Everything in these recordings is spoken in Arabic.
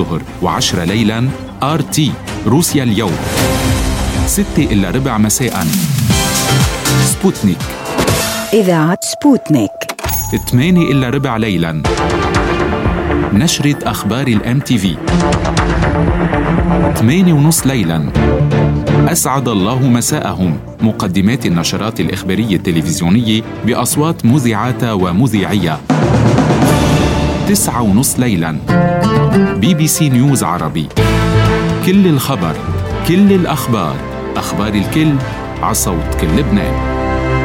الظهر و10 ليلاً RT روسيا اليوم. 6:15 مساءً سبوتنيك. إذاعة سبوتنيك. 8:15 ليلاً نشرة أخبار الMTV. 8:30 ليلاً أسعد الله مساءهم، مقدمات النشرات الإخبارية التلفزيونية بأصوات مذيعات ومذيعية. 9:30 ليلاً BBC نيوز عربي. كل الخبر، كل الأخبار، أخبار الكل عصوت كل لبنان.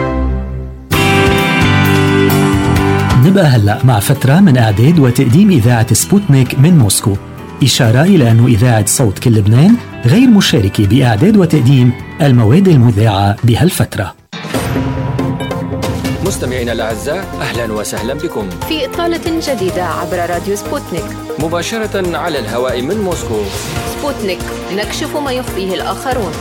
نبقى هلأ مع فترة من إعداد وتقديم إذاعة سبوتنيك من موسكو، إشارة إلى أن إذاعة صوت كل لبنان غير مشاركة بإعداد وتقديم المواد المذاعة بهالفترة. مستمعينا الأعزاء، أهلا وسهلا بكم في إطلالة جديدة عبر راديو سبوتنيك، مباشرة على الهواء من موسكو. سبوتنيك، نكشف ما يخفيه الآخرون.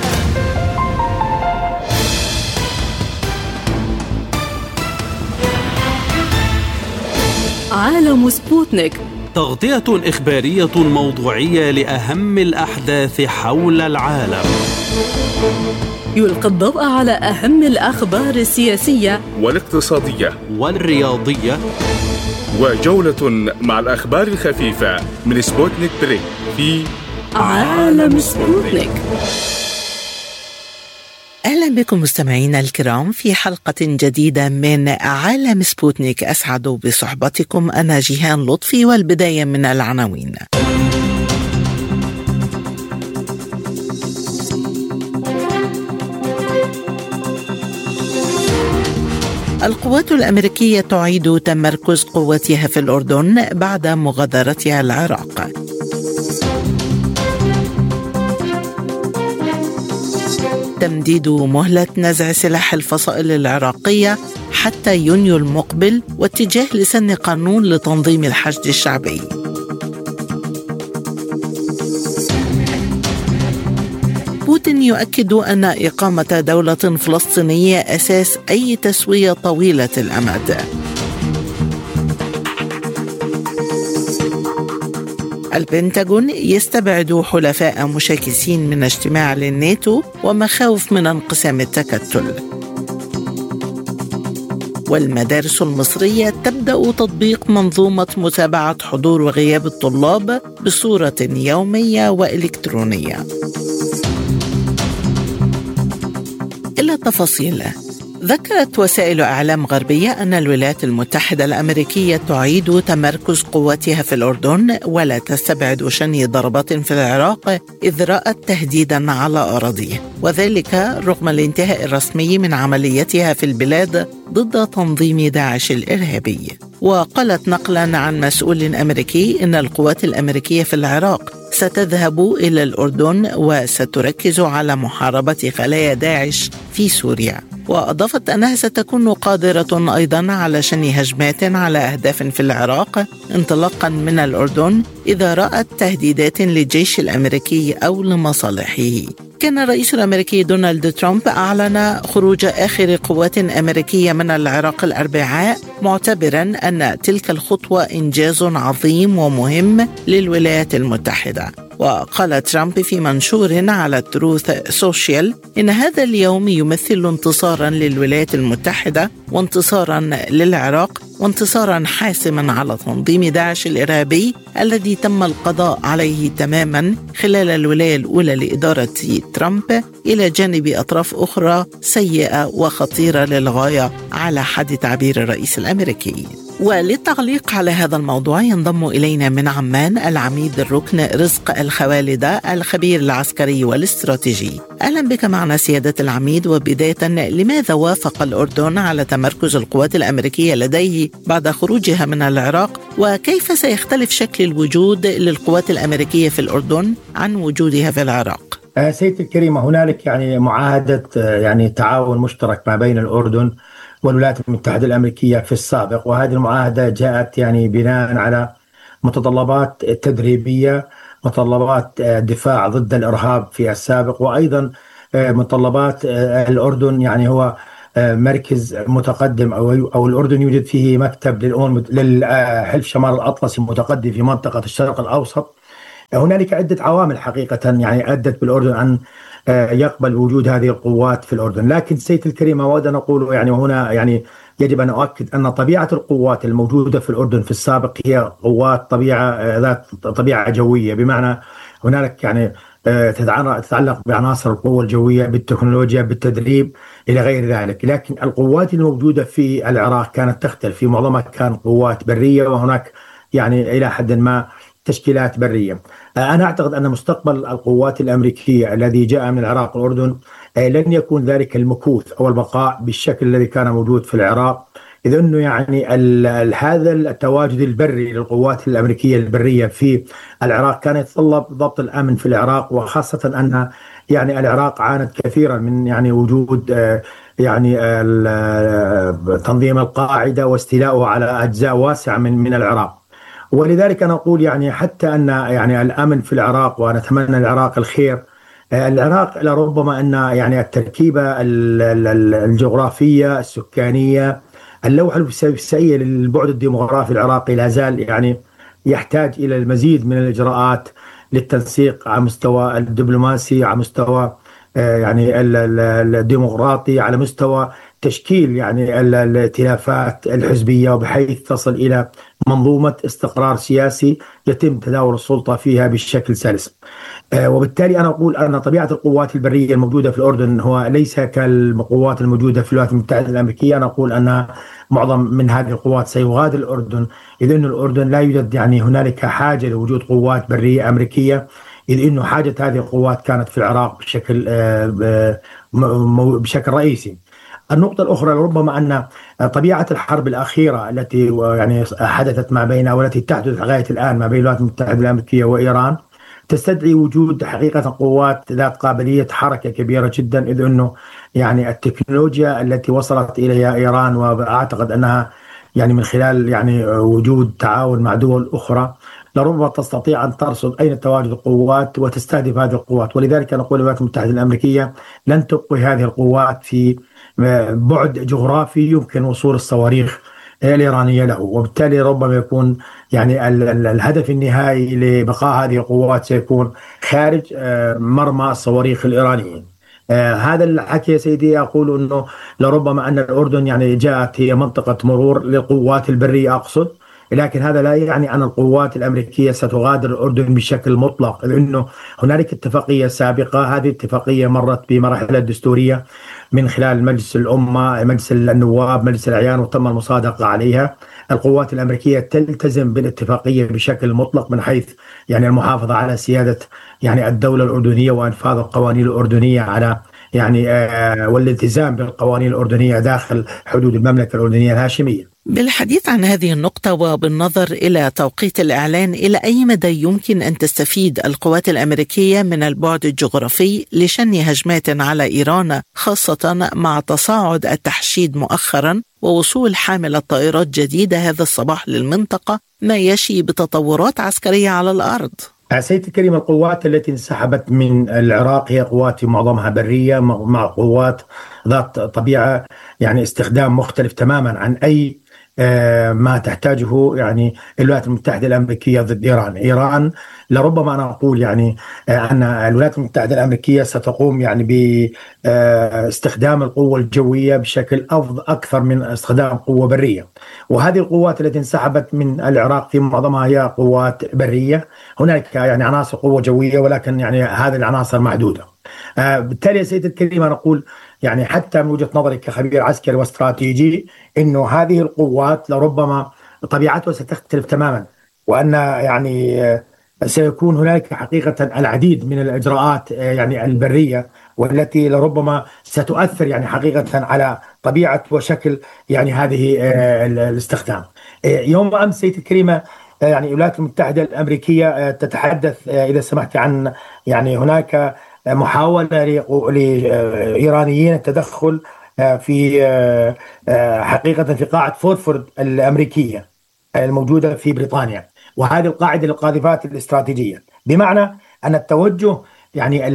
عالم سبوتنيك، تغطية إخبارية موضوعية لأهم الأحداث حول العالم، يلقي الضوء على أهم الأخبار السياسية والاقتصادية والرياضية، وجولة مع الأخبار الخفيفة من سبوتنيك بريك في عالم سبوتنيك. أهلا بكم مستمعينا الكرام في حلقة جديدة من عالم سبوتنيك. أسعد بصحبتكم، أنا جيهان لطفي، والبداية من العناوين. القوات الأمريكية تعيد تمركز قوتها في الأردن بعد مغادرتها العراق. تمديد مهلة نزع سلاح الفصائل العراقية حتى يونيو المقبل، واتجاه لسن قانون لتنظيم الحشد الشعبي. بوتين يؤكد أن إقامة دولة فلسطينية أساس أي تسوية طويلة الأمد. البنتاغون يستبعد حلفاء مشاكسين من اجتماع للناتو، ومخاوف من انقسام التكتل. والمدارس المصرية تبدأ تطبيق منظومة متابعة حضور وغياب الطلاب بصورة يومية وإلكترونية. إلى التفاصيل. ذكرت وسائل إعلام غربية أن الولايات المتحدة الأمريكية تعيد تمركز قواتها في الأردن، ولا تستبعد شن ضربات في العراق إذ رأت تهديداً على أراضيه، وذلك رغم الانتهاء الرسمي من عمليتها في البلاد ضد تنظيم داعش الإرهابي. وقالت نقلاً عن مسؤول أمريكي إن القوات الأمريكية في العراق ستذهب إلى الأردن وستركز على محاربة خلايا داعش في سوريا. وأضافت أنها ستكون قادرة أيضاً على شن هجمات على أهداف في العراق انطلاقاً من الأردن إذا رأت تهديدات للجيش الأمريكي أو لمصالحه. كان الرئيس الأمريكي دونالد ترامب أعلن خروج آخر قوات أمريكية من العراق الأربعاء، معتبراً أن تلك الخطوة إنجاز عظيم ومهم للولايات المتحدة. وقال ترامب في منشور على تروث سوشيال إن هذا اليوم يمثل انتصاراً للولايات المتحدة وانتصاراً للعراق وانتصاراً حاسماً على تنظيم داعش الإرهابي الذي تم القضاء عليه تماماً خلال الولاية الأولى لإدارة ترامب، إلى جانب أطراف أخرى سيئة وخطيرة للغاية على حد تعبير الرئيس الأمريكي. وللتعليق على هذا الموضوع ينضم إلينا من عمان العميد الركن رزق الخوالدة، الخبير العسكري والاستراتيجي. أهلا بك معنا سيادة العميد. وبداية، لماذا وافق الأردن على تمركز القوات الأمريكية لديه بعد خروجها من العراق، وكيف سيختلف شكل الوجود للقوات الأمريكية في الأردن عن وجودها في العراق؟ سيدة الكريمة، هنالك معاهدة تعاون مشترك ما بين الأردن والولايات المتحدة الأمريكية في السابق، وهذه المعاهدة جاءت بناء على متطلبات تدريبية، متطلبات دفاع ضد الإرهاب في السابق، وأيضا متطلبات الأردن هو مركز متقدم أو الأردن يوجد فيه مكتب للحلف شمال الأطلسي متقدم في منطقة الشرق الأوسط، هنالك عدة عوامل حقيقة يعني أدت بالأردن أن يقبل وجود هذه القوات في الأردن. لكن سيد الكريم أود أن أقول يعني وهنا يعني يجب أن أؤكد أن طبيعة القوات الموجودة في الأردن في السابق هي قوات ذات طبيعة جوية، بمعنى هنالك يعني تتعلق بعناصر القوة الجوية، بالتكنولوجيا، بالتدريب إلى غير ذلك. لكن القوات الموجودة في العراق كانت تختلف، في معظمها كان قوات برية، وهناك يعني إلى حد ما تشكيلات برية. أنا أعتقد أن مستقبل القوات الأمريكية الذي جاء من العراق والأردن لن يكون ذلك المكوث أو البقاء بالشكل الذي كان موجود في العراق، إذ أنه يعني هذا التواجد البري للقوات الأمريكية البرية في العراق كان يتطلب ضبط الأمن في العراق، وخاصة أن يعني العراق عانت كثيرا من يعني وجود يعني تنظيم القاعدة واستيلاؤه على أجزاء واسعة من العراق. ولذلك أنا أقول يعني حتى أن يعني الأمن في العراق، ونتمنى العراق الخير، العراق لربما أن يعني التركيبة الجغرافية السكانية، اللوحة الفسيفسائية للبعد الديمغرافي العراقي لا زال يعني يحتاج إلى المزيد من الإجراءات للتنسيق على مستوى الدبلوماسي، على مستوى يعني الديمقراطي، على مستوى تشكيل يعني الائتلافات الحزبية، وبحيث تصل إلى منظومة استقرار سياسي يتم تداول السلطة فيها بشكل سلس. وبالتالي أنا أقول أن طبيعة القوات البرية الموجودة في الأردن هو ليس كالقوات الموجودة في الولايات المتحدة الأمريكية. أنا أقول أن معظم من هذه القوات سيغادر الأردن، إذ أن الأردن لا يوجد يعني هنالك حاجة لوجود قوات برية أمريكية، إذ أنه حاجة هذه القوات كانت في العراق بشكل رئيسي. النقطة الأخرى ربما أن طبيعة الحرب الأخيرة التي يعني حدثت ما بينها والتي تحدث لغاية الآن ما بين الولايات المتحدة الأمريكية وإيران تستدعي وجود حقيقة قوات ذات قابلية حركة كبيرة جدا، إذ أنه يعني التكنولوجيا التي وصلت إليها إيران، وأعتقد أنها يعني من خلال يعني وجود تعاون مع دول أخرى لربما تستطيع أن ترصد أين تواجد القوات وتستهدف هذه القوات. ولذلك نقول الولايات المتحدة الأمريكية لن تبقي هذه القوات في بعد جغرافي يمكن وصول الصواريخ الإيرانية له، وبالتالي ربما يكون يعني الهدف النهائي لبقاء هذه القوات سيكون خارج مرمى الصواريخ الإيرانية. هذا الحكي يا سيدي أقول أنه لربما أن الأردن يعني جاءت هي منطقة مرور للقوات البرية أقصد، لكن هذا لا يعني أن القوات الأمريكية ستغادر الأردن بشكل مطلق، لأنه هنالك اتفاقية سابقة، هذه الاتفاقية مرت بمراحل الدستورية من خلال مجلس الأمة، مجلس النواب، مجلس الأعيان، وتم المصادقة عليها. القوات الأمريكية تلتزم بالاتفاقية بشكل مطلق من حيث يعني المحافظة على سيادة يعني الدولة الأردنية وإنفاذ القوانين الأردنية على يعني والالتزام بالقوانين الأردنية داخل حدود المملكة الأردنية الهاشمية. بالحديث عن هذه النقطة وبالنظر إلى توقيت الإعلان، إلى أي مدى يمكن أن تستفيد القوات الأمريكية من البعد الجغرافي لشن هجمات على إيران، خاصة مع تصاعد التحشيد مؤخرا ووصول حاملة طائرات جديدة هذا الصباح للمنطقة، ما يشي بتطورات عسكرية على الأرض؟ سيد الكريم، القوات التي انسحبت من العراق هي قوات معظمها برية، مع قوات ذات طبيعة يعني استخدام مختلف تماما عن أي ما تحتاجه يعني الولايات المتحدة الأمريكية ضد إيران. إيران لربما أنا أقول يعني أن الولايات المتحدة الأمريكية ستقوم يعني باستخدام القوة الجوية بشكل أكثر من استخدام قوة برية، وهذه القوات التي انسحبت من العراق في معظمها هي قوات برية. هناك يعني عناصر قوة جوية، ولكن يعني هذه العناصر محدودة. بالتالي يا سيد الكريم أنا أقول يعني حتى من وجهة نظري كخبير عسكري واستراتيجي إنه هذه القوات لربما طبيعتها ستختلف تماما، وأن يعني سيكون هناك حقيقة العديد من الإجراءات يعني البرية والتي لربما ستؤثر يعني حقيقة على طبيعة وشكل يعني هذه الاستخدام. يوم أمس سيد الكريمة يعني الولايات المتحدة الأمريكية تتحدث إذا سمحت عن يعني هناك محاولة لإيرانيين التدخل في حقيقة في قاعدة فورفورد الأمريكية الموجودة في بريطانيا، وهذه القاعدة للقاذفات الاستراتيجية، بمعنى أن التوجه يعني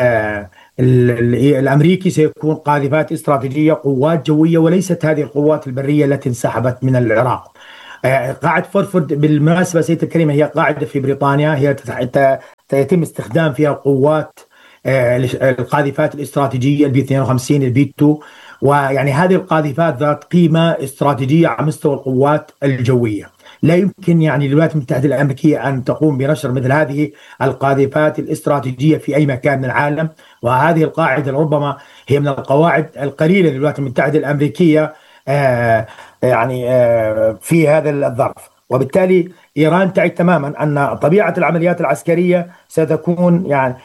الأمريكي سيكون قاذفات استراتيجية، قوات جوية، وليست هذه القوات البرية التي انسحبت من العراق. قاعدة فورفورد بالمناسبة سيدة الكريمة هي قاعدة في بريطانيا، هي يتم استخدام فيها قوات القاذفات الاستراتيجية البي 52 البي 2، ويعني هذه القاذفات ذات قيمة استراتيجية على مستوى القوات الجوية. لا يمكن يعني للولايات المتحدة الأمريكية أن تقوم بنشر مثل هذه القاذفات الاستراتيجية في أي مكان من العالم، وهذه القاعدة ربما هي من القواعد القليلة للولايات المتحدة الأمريكية في هذا الظرف. وبالتالي إيران تعي تماما أن طبيعة العمليات العسكرية ستكون يعني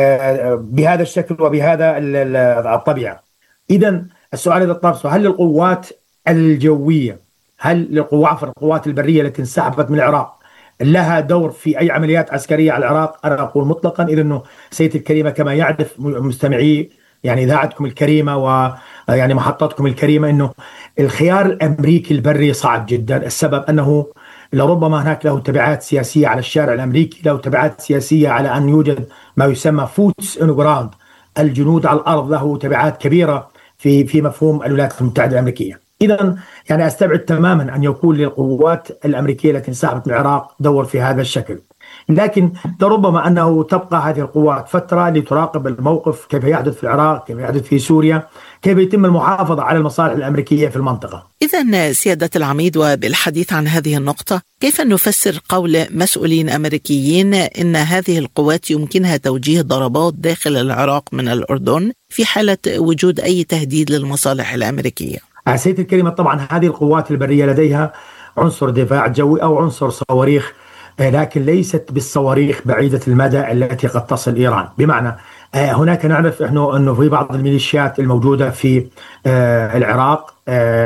بهذا الشكل وبهذا الطبيعة. إذن السؤال إذا طرحته، هل القوات الجوية، هل القوات البرية التي انسحبت من العراق لها دور في أي عمليات عسكرية على العراق؟ أنا أقول مطلقا. إذن أنه سيدة الكريمة كما يعرف مستمعي يعني إذاعتكم الكريمة ويعني محطتكم الكريمة، أنه الخيار الأمريكي البري صعب جدا. السبب أنه لربما هناك له تبعات سياسية على الشارع الأمريكي، له تبعات سياسية على أن يوجد ما يسمى فوتس اون جراوند، الجنود على الأرض، له تبعات كبيرة في مفهوم الولايات المتحدة الأمريكية. إذن يعني أستبعد تماما أن يكون للقوات الأمريكية التي انسحبت من العراق دور في هذا الشكل، لكن لربما أنه تبقى هذه القوات فترة لتراقب الموقف، كيف يحدث في العراق، كيف يحدث في سوريا، كيف يتم المحافظة على المصالح الأمريكية في المنطقة. إذن سيادة العميد، وبالحديث عن هذه النقطة، كيف نفسر قول مسؤولين أمريكيين إن هذه القوات يمكنها توجيه ضربات داخل العراق من الأردن في حالة وجود أي تهديد للمصالح الأمريكية؟ سيدة الكريمة، طبعا هذه القوات البرية لديها عنصر دفاع جوي أو عنصر صواريخ، لكن ليست بالصواريخ بعيدة المدى التي قد تصل إيران. بمعنى هناك نعرف أنه في بعض الميليشيات الموجودة في العراق،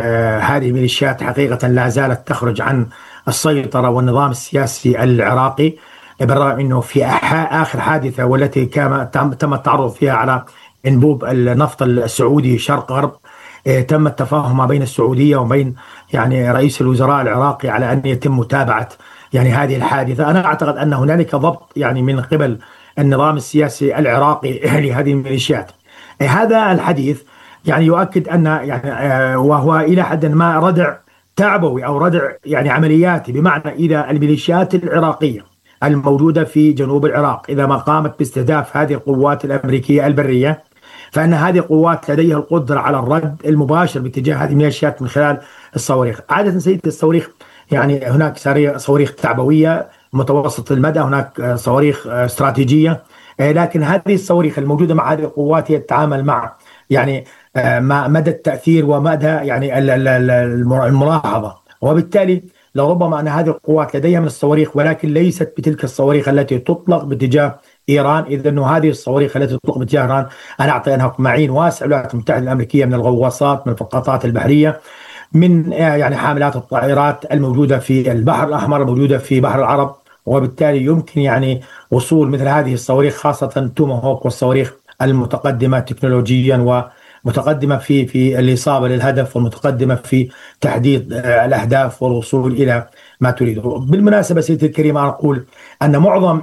هذه الميليشيات حقيقة لا زالت تخرج عن السيطرة والنظام السياسي العراقي، بالرغم أنه في آخر حادثة والتي تم التعرض فيها على انبوب النفط السعودي شرق غرب، تم التفاهم ما بين السعودية وبين يعني رئيس الوزراء العراقي على أن يتم متابعة يعني هذه الحادثة. أنا أعتقد أن هنالك ضبط يعني من قبل النظام السياسي العراقي لهذه الميليشيات. هذا الحديث يعني يؤكد أن يعني وهو إلى حد ما ردع تعبوي أو ردع يعني عملياتي، بمعنى إذا الميليشيات العراقية الموجودة في جنوب العراق إذا ما قامت باستهداف هذه القوات الأمريكية البرية، فإن هذه القوات لديها القدرة على الرد المباشر باتجاه هذه الميليشيات من خلال الصواريخ. عادة سيدة الصواريخ يعني هناك صواريخ تعبوية متوسط المدى، هناك صواريخ استراتيجية، لكن هذه الصواريخ الموجودة مع هذه القوات هي تتعامل مع يعني مع مدى التأثير ومدى يعني الملاحظة، وبالتالي لربما أن هذه القوات لديها من الصواريخ ولكن ليست بتلك الصواريخ التي تطلق باتجاه إيران. إذا أنه هذه الصواريخ التي تطلق باتجاه إيران أنا أعطي أنها معين واسع الولايات المتحدة الأمريكية من الغواصات، من الفقاطات البحرية، من يعني حاملات الطائرات الموجودة في البحر الأحمر، الموجودة في بحر العرب، وبالتالي يمكن يعني وصول مثل هذه الصواريخ خاصة توماهوك والصواريخ المتقدمة تكنولوجيا ومتقدمة في الإصابة للهدف ومتقدمة في تحديد الأهداف والوصول إلى ما تريده. بالمناسبة سيدي الكريم، أنا أقول أن معظم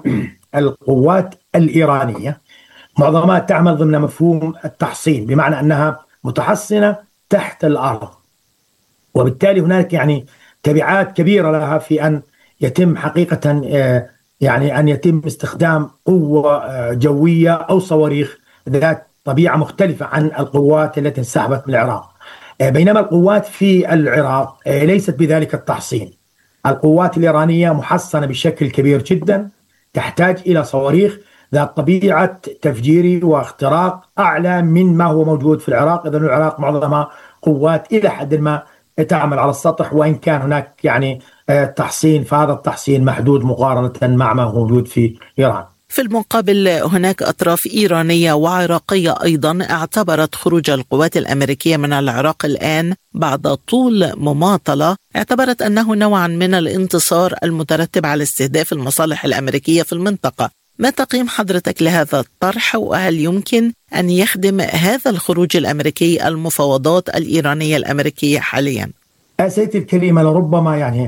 القوات الإيرانية معظمها تعمل ضمن مفهوم التحصين، بمعنى أنها متحصنة تحت الأرض، وبالتالي هناك يعني تبعات كبيرة لها في أن يتم حقيقة يعني أن يتم استخدام قوة جوية أو صواريخ ذات طبيعة مختلفة عن القوات التي انسحبت من العراق. بينما القوات في العراق ليست بذلك التحصين. القوات الإيرانية محصنة بشكل كبير جدا، تحتاج إلى صواريخ ذات طبيعة تفجيري واختراق أعلى من ما هو موجود في العراق. إذن العراق معظمها قوات إلى حد ما تعمل على السطح، وإن كان هناك يعني تحصين، فهذا التحصين محدود مقارنة مع ما هو موجود في إيران. في المقابل هناك أطراف إيرانية وعراقية أيضا اعتبرت خروج القوات الأمريكية من العراق الآن بعد طول مماطلة، اعتبرت أنه نوعا من الانتصار المترتب على استهداف المصالح الأمريكية في المنطقة. ما تقييم حضرتك لهذا الطرح، وهل يمكن أن يخدم هذا الخروج الأمريكي المفاوضات الإيرانية الأمريكية حاليا؟ سيدي الكريمة، لربما يعني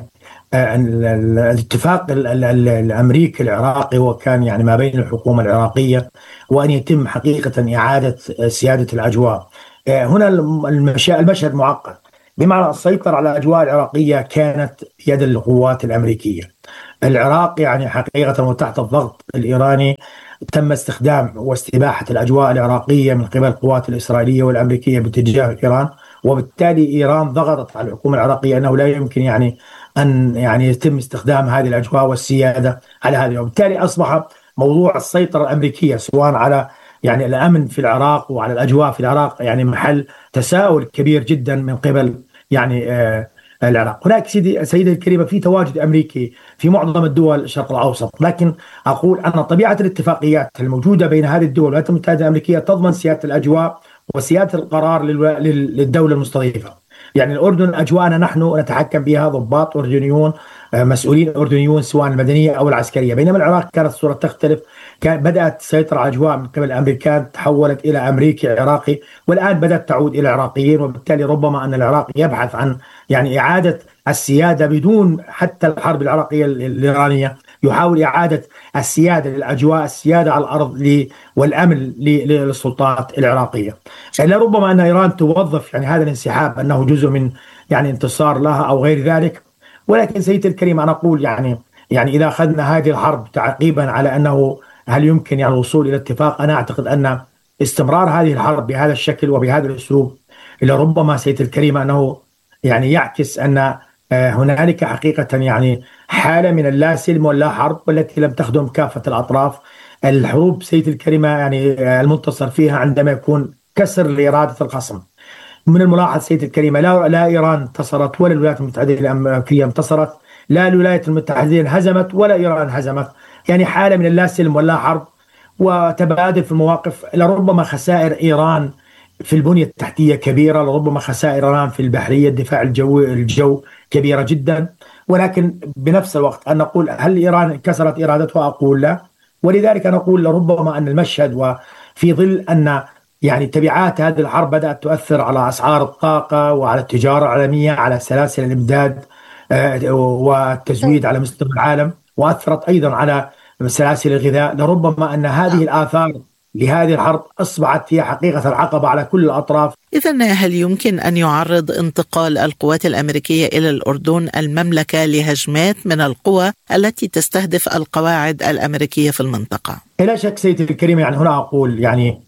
الاتفاق الأمريكي العراقي وكان يعني ما بين الحكومة العراقية وأن يتم حقيقة إعادة سيادة الأجواء. هنا المشهد معقد. بمعنى السيطرة على الأجواء العراقية كانت يد القوات الأمريكية. العراق يعني حقيقة وتحت الضغط الإيراني تم استخدام واستباحة الأجواء العراقية من قبل القوات الإسرائيلية والأمريكية باتجاه إيران، وبالتالي إيران ضغطت على الحكومة العراقية أنه لا يمكن أن يتم استخدام هذه الأجواء والسيادة على هذه، وبالتالي أصبح موضوع السيطرة الأمريكية سواء على الأمن في العراق وعلى الأجواء في العراق محل تساؤل كبير جدا من قبل العراق. هناك سيدي الكريمة في تواجد أمريكي في معظم الدول الشرق الأوسط، لكن أقول أن طبيعة الاتفاقيات الموجودة بين هذه الدول والولايات المتحدة الأمريكية تضمن سيادة الأجواء وسيادة القرار للدولة المستضيفة. الأردن أجواءنا نحن نتحكم بها، ضباط أردنيون، مسؤولين أردنيون سواء المدنية أو العسكرية، بينما العراق كانت الصورة تختلف. بدأت تسيطر على أجواء من قبل الأمريكان، تحولت إلى أمريكي عراقي، والآن بدأت تعود إلى العراقيين، وبالتالي ربما أن العراق يبحث عن إعادة السيادة بدون حتى الحرب العراقية الإيرانية، يحاول إعادة السيادة للأجواء، السيادة على الأرض والأمن للسلطات العراقية. لربما أن إيران توظف هذا الانسحاب أنه جزء من انتصار لها أو غير ذلك، ولكن سيدي الكريم أنا أقول إذا أخذنا هذه الحرب تعقيبا على أنه هل يمكن الوصول إلى اتفاق، أنا أعتقد أن استمرار هذه الحرب بهذا الشكل وبهذا الأسلوب لربما سيدي الكريم أنه يعكس أن هنالك حقيقة حالة من اللا سلم واللا حرب والتي لم تخدم كافة الأطراف. الحروب سيدي الكريمة المنتصر فيها عندما يكون كسر لإرادة الخصم. من الملاحظ سيدي الكريمة لا إيران انتصرت ولا الولايات المتحدة الأمريكية انتصرت، لا الولايات المتحدة انهزمت ولا إيران هزمت، حالة من اللا سلم واللا حرب وتبادل في المواقف. لربما خسائر إيران في البنية التحتية كبيرة، لربما خسائر إيران في البحرية الدفاع الجو كبيرة جدا، ولكن بنفس الوقت أن نقول هل إيران كسرت إرادتها؟ أقول لا. ولذلك نقول لربما أن المشهد وفي ظل أن تبعات هذه الحرب بدأت تؤثر على أسعار الطاقة وعلى التجارة العالمية، على سلاسل الإمداد والتزويد على مستوى العالم، وأثرت أيضا على سلاسل الغذاء. لربما أن هذه الآثار لهذه الحرب أصبحت هي حقيقة العقبة على كل الأطراف. إذن هل يمكن أن يعرض انتقال القوات الأمريكية إلى الأردن المملكة لهجمات من القوى التي تستهدف القواعد الأمريكية في المنطقة؟ لا شك سيدي الكريم، هنا أقول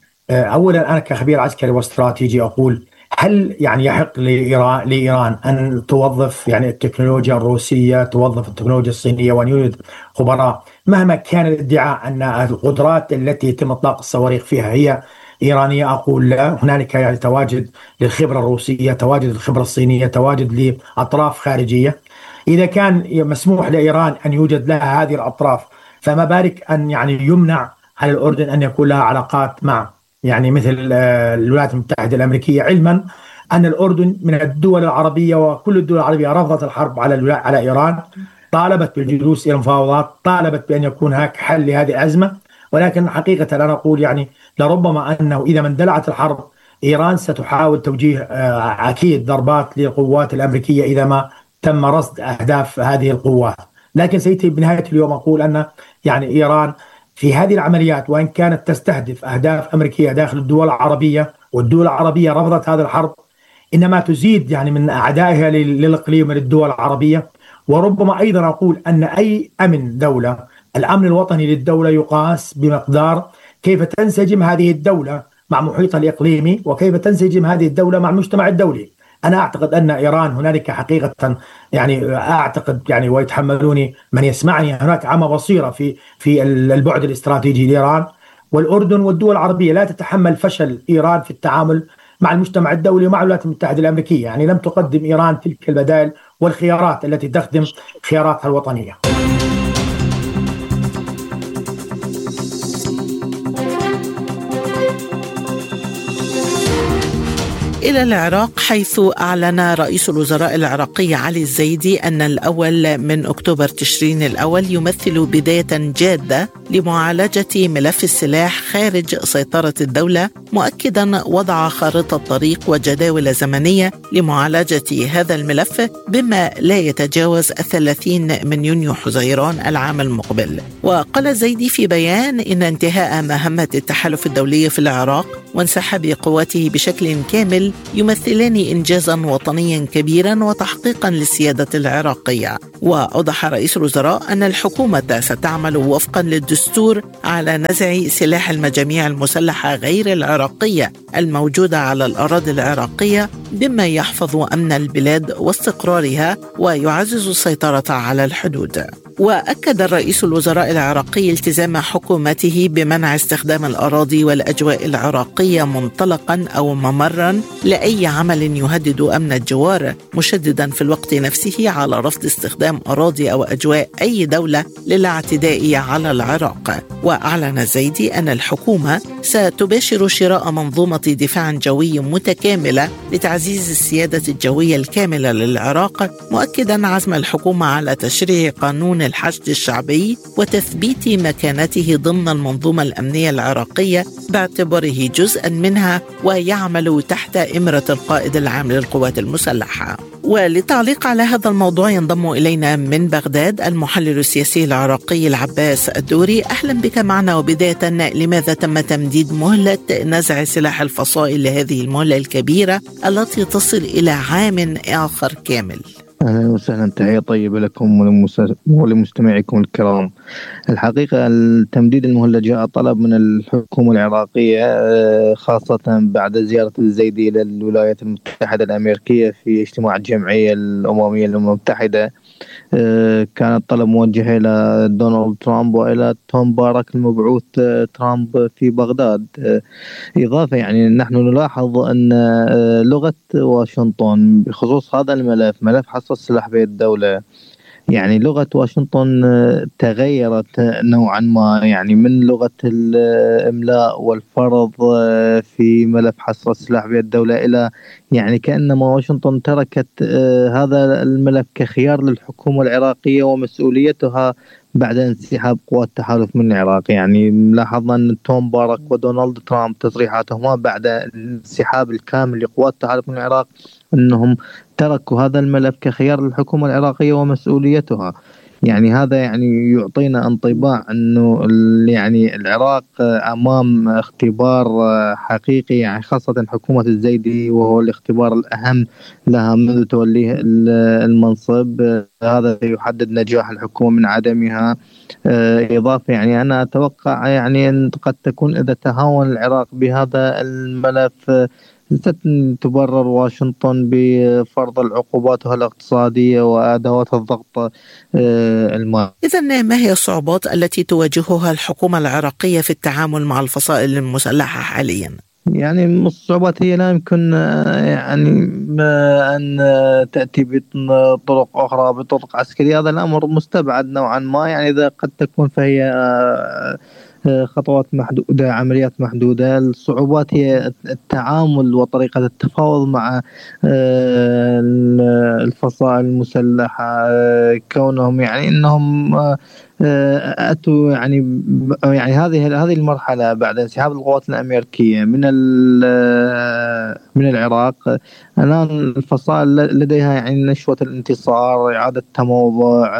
أولا أنا كخبير عسكري واستراتيجي أقول هل يحق لإيران أن توظف التكنولوجيا الروسية، توظف التكنولوجيا الصينية، وأن يوجد خبراء مهما كان الادعاء أن القدرات التي يتم إطلاق الصواريخ فيها هي إيرانية؟ أقول لا. هنالك تواجد للخبرة الروسية، تواجد للخبرة الصينية، تواجد لأطراف خارجية. إذا كان مسموح لإيران أن يوجد لها هذه الأطراف، فما بالك أن يمنع على الأردن أن يكون لها علاقات مع مثل الولايات المتحدة الأمريكية، علما أن الأردن من الدول العربية وكل الدول العربية رفضت الحرب على إيران، طالبت بالجلوس إلى المفاوضات، طالبت بأن يكون هناك حل لهذه الأزمة. ولكن حقيقة أنا أقول لربما أنه إذا ما اندلعت الحرب إيران ستحاول توجيه أكيد ضربات للقوات الأمريكية إذا ما تم رصد أهداف هذه القوات. لكن سيدي بنهاية اليوم أقول أن إيران في هذه العمليات وإن كانت تستهدف أهداف أمريكية داخل الدول العربية، والدول العربية رفضت هذا الحرب، إنما تزيد من أعدائها للإقليم من الدول العربية. وربما أيضا أقول أن أي أمن دولة، الأمن الوطني للدولة يقاس بمقدار كيف تنسجم هذه الدولة مع محيطها الإقليمي، وكيف تنسجم هذه الدولة مع المجتمع الدولي. أنا أعتقد أن إيران هنالك حقيقة أعتقد ويتحملوني من يسمعني، هناك عمى بصيرة في البعد الاستراتيجي لإيران، والأردن والدول العربية لا تتحمل فشل إيران في التعامل مع المجتمع الدولي ومع الولايات المتحدة الأمريكية. لم تقدم إيران تلك البدائل والخيارات التي تخدم خياراتها الوطنية. إلى العراق، حيث أعلن رئيس الوزراء العراقي علي الزيدي أن الأول من أكتوبر تشرين الأول يمثل بداية جادة لمعالجة ملف السلاح خارج سيطرة الدولة، مؤكدا وضع خارطة طريق وجداول زمنية لمعالجة هذا الملف بما لا يتجاوز 30 من يونيو حزيران العام المقبل. وقال الزيدي في بيان إن انتهاء مهمة التحالف الدولي في العراق وانسحاب قواته بشكل كامل يمثلان إنجازا وطنيا كبيرا وتحقيقا للسيادة العراقية. وأوضح رئيس الوزراء أن الحكومة ستعمل وفقا للدستور على نزع سلاح المجاميع المسلحة غير العراقية الموجودة على الأراضي العراقية، بما يحفظ أمن البلاد واستقرارها ويعزز السيطرة على الحدود. وأكد رئيس الوزراء العراقي التزام حكومته بمنع استخدام الأراضي والأجواء العراقية منطلقا أو ممرا لأي عمل يهدد أمن الجوار، مشددا في الوقت نفسه على رفض استخدام أراضي أو أجواء أي دولة للاعتداء على العراق. وأعلن الزيدي أن الحكومة ستباشر شراء منظومة دفاع جوي متكاملة لتعزيز السيادة الجوية الكاملة للعراق، مؤكدا عزم الحكومة على تشريع قانون الحشد الشعبي وتثبيت مكانته ضمن المنظومة الأمنية العراقية باعتباره جزءا منها، ويعمل تحت إمرة القائد العام للقوات المسلحة. وللتعليق على هذا الموضوع ينضم إلينا من بغداد المحلل السياسي العراقي العباس الدوري. أهلا بك معنا. وبداية، لماذا تم تمديد مهلة نزع سلاح الفصائل لهذه المهلة الكبيرة التي تصل إلى عام آخر كامل؟ أهلا وسهلا، تحية طيبة لكم ولمستمعيكم الكرام. الحقيقة التمديد المهلة جاء طلب من الحكومة العراقية، خاصة بعد زيارة الزيدي إلى الولايات المتحدة الأمريكية في اجتماع الجمعية الأممية للأمم المتحدة. كان الطلب موجه إلى دونالد ترامب وإلى توم بارك المبعوث ترامب في بغداد. إضافة يعني نحن نلاحظ أن لغة واشنطن بخصوص هذا الملف، ملف حصر السلاح بيد الدولة، يعني لغة واشنطن تغيرت نوعا ما، يعني من لغة الإملاء والفرض في ملف حصر السلاح بيد الدولة إلى يعني كأنما واشنطن تركت هذا الملف كخيار للحكومة العراقية ومسؤوليتها بعد انسحاب قوات التحالف من العراق. يعني لاحظنا أن توم بارك ودونالد ترامب تصريحاتهما بعد الانسحاب الكامل لقوات التحالف من العراق أنهم تركوا هذا الملف كخيار للحكومة العراقية ومسؤوليتها. يعني هذا يعني يعطينا انطباع أنه يعني العراق أمام اختبار حقيقي، يعني خاصة حكومة الزيدي، وهو الاختبار الأهم لها منذ توليه المنصب. هذا يحدد نجاح الحكومة من عدمها. إضافة يعني أنا أتوقع يعني أن قد تكون إذا تهاون العراق بهذا الملف ستبرر واشنطن بفرض العقوبات الاقتصادية وأدوات الضغط المالي. إذن ما هي الصعوبات التي تواجهها الحكومة العراقية في التعامل مع الفصائل المسلحة حاليا؟ يعني الصعوبات هي لا يمكن يعني أن تأتي بطرق أخرى، بطرق عسكرية. هذا الأمر مستبعد نوعا ما، يعني إذا قد تكون فهي خطوات محدودة، عمليات محدودة. الصعوبات هي التعامل وطريقة التفاوض مع الفصائل المسلحة، كونهم يعني انهم اتوا يعني هذه المرحلة بعد انسحاب القوات الامريكية من العراق. الان الفصائل لديها يعني نشوة الانتصار، اعادة تموضع،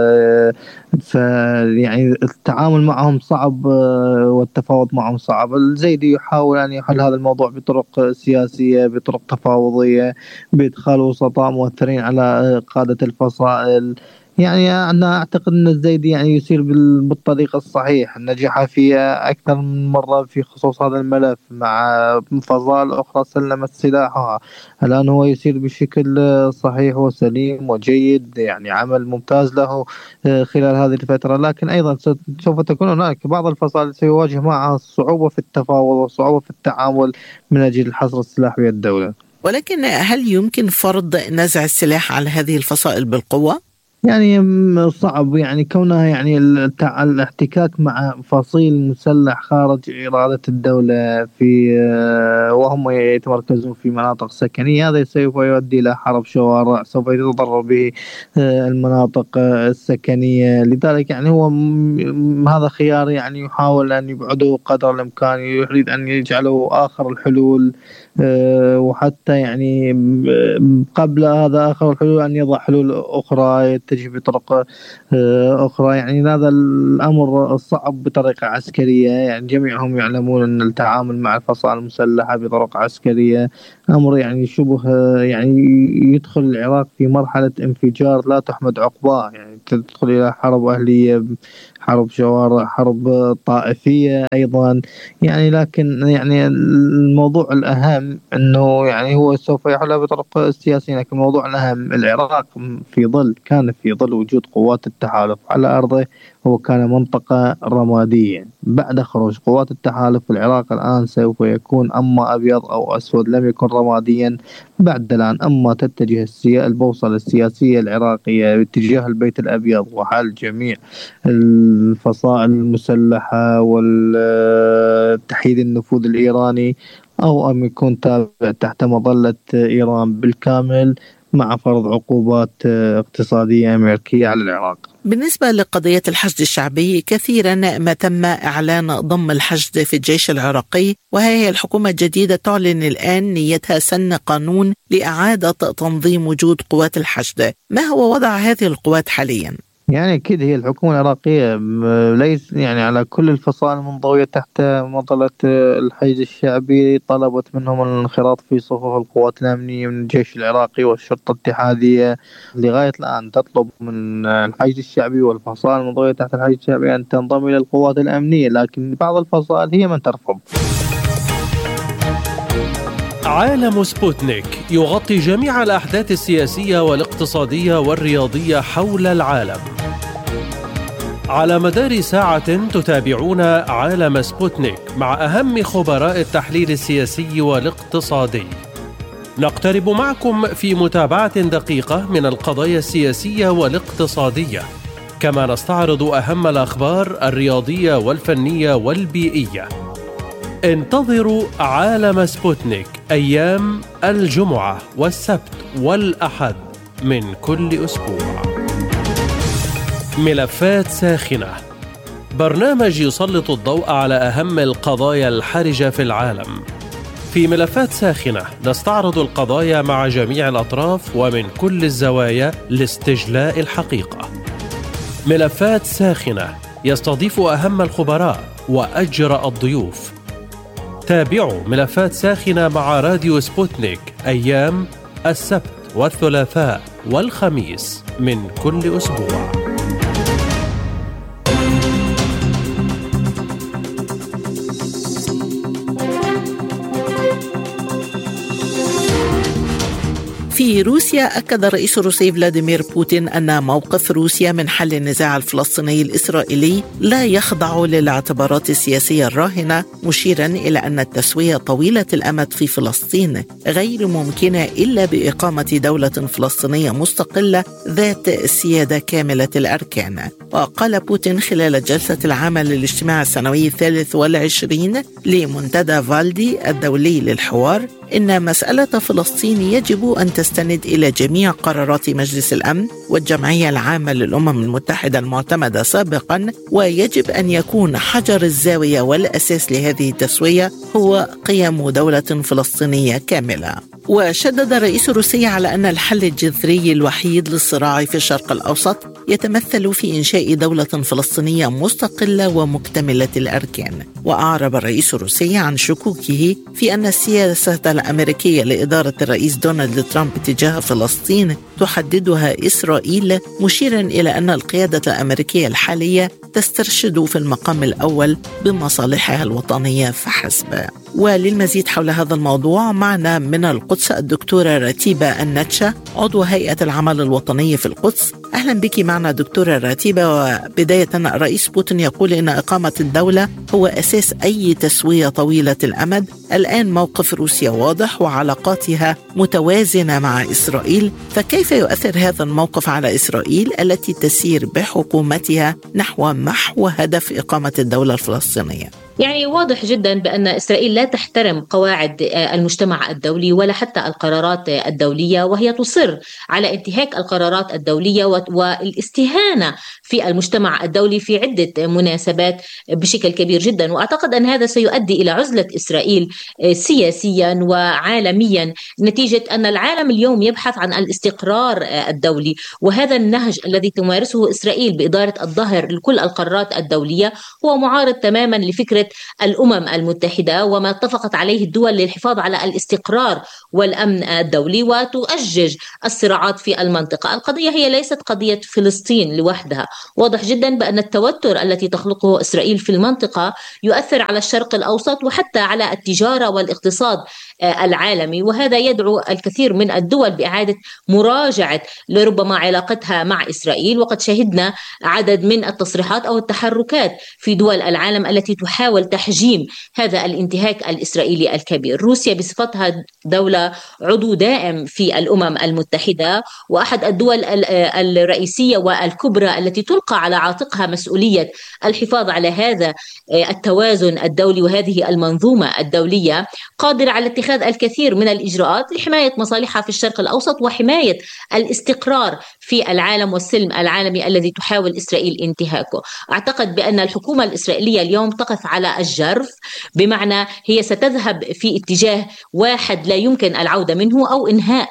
فيعني التعامل معهم صعب والتفاوض معهم صعب. الزيدي يحاول أن يحل هذا الموضوع بطرق سياسية، بطرق تفاوضية، بإدخال وسطاء مؤثرين على قادة الفصائل. يعني أنا أعتقد أن الزيدي يعني يسير بالطريق الصحيح، نجح فيها أكثر من مرة في خصوص هذا الملف مع فصائل أخرى سلمت سلاحها. الآن هو يسير بشكل صحيح وسليم وجيد، يعني عمل ممتاز له خلال هذه الفترة. لكن أيضا سوف تكون هناك بعض الفصائل سيواجه معها صعوبة في التفاوض وصعوبة في التعامل من أجل حصر السلاح بيد الدولة. ولكن هل يمكن فرض نزع السلاح على هذه الفصائل بالقوة؟ يعني صعب، يعني كونها يعني الاحتكاك مع فصيل مسلح خارج إرادة الدولة في وهم يتمركزون في مناطق سكنية، هذا سوف يؤدي إلى حرب شوارع، سوف يتضرر به المناطق السكنية. لذلك يعني هو هذا خيار يعني يحاول أن يبعده قدر الإمكان، يريد أن يجعله آخر الحلول، وحتى يعني قبل هذا آخر الحلول أن يضع حلول أخرى تتجه بطرق أخرى. يعني هذا الأمر صعب بطريقة عسكرية، يعني جميعهم يعلمون أن التعامل مع الفصائل المسلحة بطرق عسكرية أمر يعني شبه يعني يدخل العراق في مرحلة انفجار لا تحمد عقباه، يعني تدخل إلى حرب أهلية، حرب شوارع، حرب طائفية أيضا. يعني لكن يعني الموضوع الأهم أنه يعني هو سوف يحل بطرق سياسية، لكن الموضوع الأهم العراق كان في ظل وجود قوات التحالف على أرضه هو كان منطقة رمادية. بعد خروج قوات التحالف العراق الآن سوف يكون أما أبيض أو أسود، لم يكن رماديا بعد الآن. أما تتجه البوصلة السياسية العراقية باتجاه البيت الأبيض وحل جميع الفصائل المسلحة والتحييد النفوذ الإيراني، أو أن يكون تابع تحت مظلة إيران بالكامل مع فرض عقوبات اقتصادية أمريكية على العراق. بالنسبة لقضية الحشد الشعبي، كثيرا ما تم إعلان ضم الحشد في الجيش العراقي، وهي الحكومة الجديدة تعلن الآن نيتها سن قانون لإعادة تنظيم وجود قوات الحشد. ما هو وضع هذه القوات حاليا؟ يعني أكيد هي الحكومة العراقية ليس يعني على كل الفصائل المنضوية تحت مظلة الحشد الشعبي طلبت منهم الانخراط في صفوف القوات الأمنية من الجيش العراقي والشرطة الاتحادية. لغاية الآن تطلب من الحشد الشعبي والفصائل المنضوية تحت الحشد الشعبي أن تنضم إلى القوات الأمنية، لكن بعض الفصائل هي من ترفض. عالم سبوتنيك يغطي جميع الأحداث السياسية والاقتصادية والرياضية حول العالم. على مدار ساعة تتابعون عالم سبوتنيك مع أهم خبراء التحليل السياسي والاقتصادي. نقترب معكم في متابعة دقيقة من القضايا السياسية والاقتصادية، كما نستعرض أهم الأخبار الرياضية والفنية والبيئية. انتظروا عالم سبوتنيك أيام الجمعة والسبت والأحد من كل أسبوع. ملفات ساخنة، برنامج يسلط الضوء على أهم القضايا الحرجة في العالم. في ملفات ساخنة نستعرض القضايا مع جميع الأطراف ومن كل الزوايا لاستجلاء الحقيقة. ملفات ساخنة يستضيف أهم الخبراء وأجرأ الضيوف. تابعوا ملفات ساخنة مع راديو سبوتنيك أيام السبت والثلاثاء والخميس من كل أسبوع. في روسيا أكد الرئيس الروسي فلاديمير بوتين أن موقف روسيا من حل النزاع الفلسطيني الإسرائيلي لا يخضع للاعتبارات السياسية الراهنة، مشيرا إلى أن التسوية طويلة الأمد في فلسطين غير ممكنة إلا بإقامة دولة فلسطينية مستقلة ذات سيادة كاملة الأركان. وقال بوتين خلال جلسة العمل للاجتماع السنوي 23 لمنتدى فالدي الدولي للحوار إن مسألة فلسطين يجب أن تستند إلى جميع قرارات مجلس الأمن والجمعية العامة للأمم المتحدة المعتمدة سابقا، ويجب أن يكون حجر الزاوية والأساس لهذه التسوية هو قيام دولة فلسطينية كاملة. وشدد الرئيس الروسي على أن الحل الجذري الوحيد للصراع في الشرق الأوسط يتمثل في إنشاء دولة فلسطينية مستقلة ومكتملة الأركان. وأعرب الرئيس الروسي عن شكوكه في أن السياسة الأمريكية لإدارة الرئيس دونالد ترامب تجاه فلسطين تحددها إسرائيل، مشيرا إلى أن القيادة الأمريكية الحالية تسترشد في المقام الأول بمصالحها الوطنية فحسب. وللمزيد حول هذا الموضوع معنا من القدس الدكتورة رتيبة النتشة، عضو هيئة العمل الوطني في القدس. أهلا بك معنا دكتورة رتيبة. وبداية الرئيس بوتين يقول إن إقامة الدولة هو أساس أي تسوية طويلة الأمد. الآن موقف روسيا واضح وعلاقاتها متوازنة مع إسرائيل، فكيف يؤثر هذا الموقف على إسرائيل التي تسير بحكومتها نحو محو هدف إقامة الدولة الفلسطينية؟ يعني واضح جدا بأن إسرائيل لا تحترم قواعد المجتمع الدولي ولا حتى القرارات الدولية، وهي تصر على انتهاك القرارات الدولية والاستهانة في المجتمع الدولي في عدة مناسبات بشكل كبير جدا. وأعتقد أن هذا سيؤدي إلى عزلة إسرائيل سياسيا وعالميا، نتيجة أن العالم اليوم يبحث عن الاستقرار الدولي، وهذا النهج الذي تمارسه إسرائيل بإدارة الظهر لكل القرارات الدولية هو معارض تماما لفكرة الأمم المتحدة وما اتفقت عليه الدول للحفاظ على الاستقرار والأمن الدولي، وتؤجج الصراعات في المنطقة. القضية هي ليست قضية فلسطين لوحدها، واضح جدا بأن التوتر التي تخلقه إسرائيل في المنطقة يؤثر على الشرق الأوسط وحتى على التجارة والاقتصاد العالمي، وهذا يدعو الكثير من الدول بإعادة مراجعة لربما علاقتها مع إسرائيل. وقد شهدنا عدد من التصريحات أو التحركات في دول العالم التي تحاول تحجيم هذا الانتهاك الإسرائيلي الكبير. روسيا بصفتها دولة عضو دائم في الأمم المتحدة وأحد الدول الرئيسية والكبرى التي تلقى على عاتقها مسؤولية الحفاظ على هذا التوازن الدولي وهذه المنظومة الدولية، قادرة على اتخاذ الكثير من الإجراءات لحماية مصالحها في الشرق الأوسط وحماية الاستقرار في العالم والسلم العالمي الذي تحاول إسرائيل انتهاكه. أعتقد بأن الحكومة الإسرائيلية اليوم تقف على الجرف، بمعنى هي ستذهب في اتجاه واحد لا يمكن العودة منه، أو إنهاء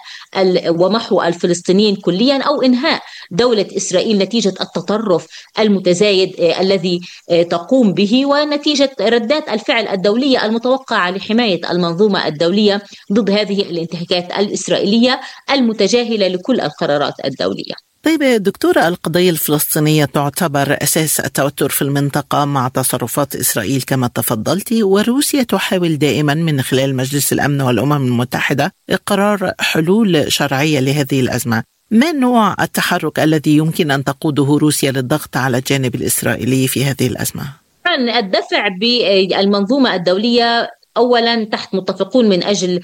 ومحو الفلسطينيين كليا، أو إنهاء دولة إسرائيل نتيجة التطرف المتزايد الذي تقوم به ونتيجة ردات الفعل الدولية المتوقعة لحماية المنظومة الدولية ضد هذه الانتهاكات الإسرائيلية المتجاهلة لكل القرارات الدولية. طيب دكتورة، القضية الفلسطينية تعتبر أساس التوتر في المنطقة مع تصرفات إسرائيل كما تفضلتي، وروسيا تحاول دائما من خلال مجلس الأمن والأمم المتحدة إقرار حلول شرعية لهذه الأزمة. ما نوع التحرك الذي يمكن أن تقوده روسيا للضغط على الجانب الإسرائيلي في هذه الأزمة؟ الدفع بالمنظومة الدولية أولا تحت متفقون من أجل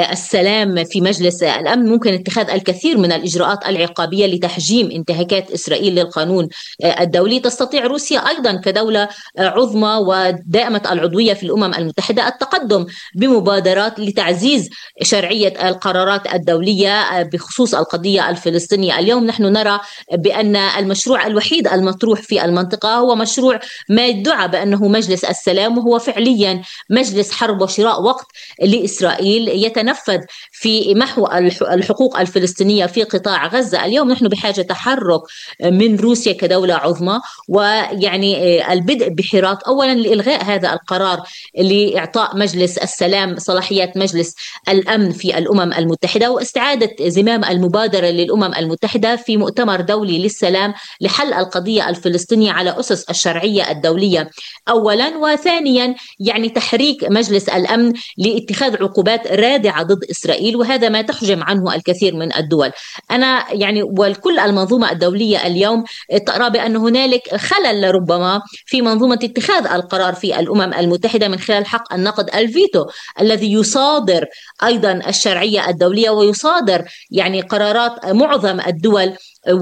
السلام في مجلس الأمن، ممكن اتخاذ الكثير من الإجراءات العقابية لتحجيم انتهاكات إسرائيل للقانون الدولي. تستطيع روسيا أيضا كدولة عظمى ودائمة العضوية في الأمم المتحدة التقدم بمبادرات لتعزيز شرعية القرارات الدولية بخصوص القضية الفلسطينية. اليوم نحن نرى بأن المشروع الوحيد المطروح في المنطقة هو مشروع ما يدعى بأنه مجلس السلام، وهو فعليا مجلس حرب وشراء وقت لإسرائيل يتنفذ في محو الحقوق الفلسطينية في قطاع غزة. اليوم نحن بحاجة تحرك من روسيا كدولة عظمى، ويعني البدء بحراك أولا لإلغاء هذا القرار لإعطاء مجلس السلام صلاحيات مجلس الأمن في الأمم المتحدة، واستعادة زمام المبادرة للأمم المتحدة في مؤتمر دولي للسلام لحل القضية الفلسطينية على أسس الشرعية الدولية أولا، وثانيا يعني تحريك مجلس الأمن لاتخاذ عقوبات رادعة ضد إسرائيل، وهذا ما تحجم عنه الكثير من الدول. أنا يعني والكل المنظومة الدولية اليوم ترى بأن هنالك خلل ربما في منظومة اتخاذ القرار في الأمم المتحدة من خلال حق النقد الفيتو الذي يصادر أيضا الشرعية الدولية ويصادر يعني قرارات معظم الدول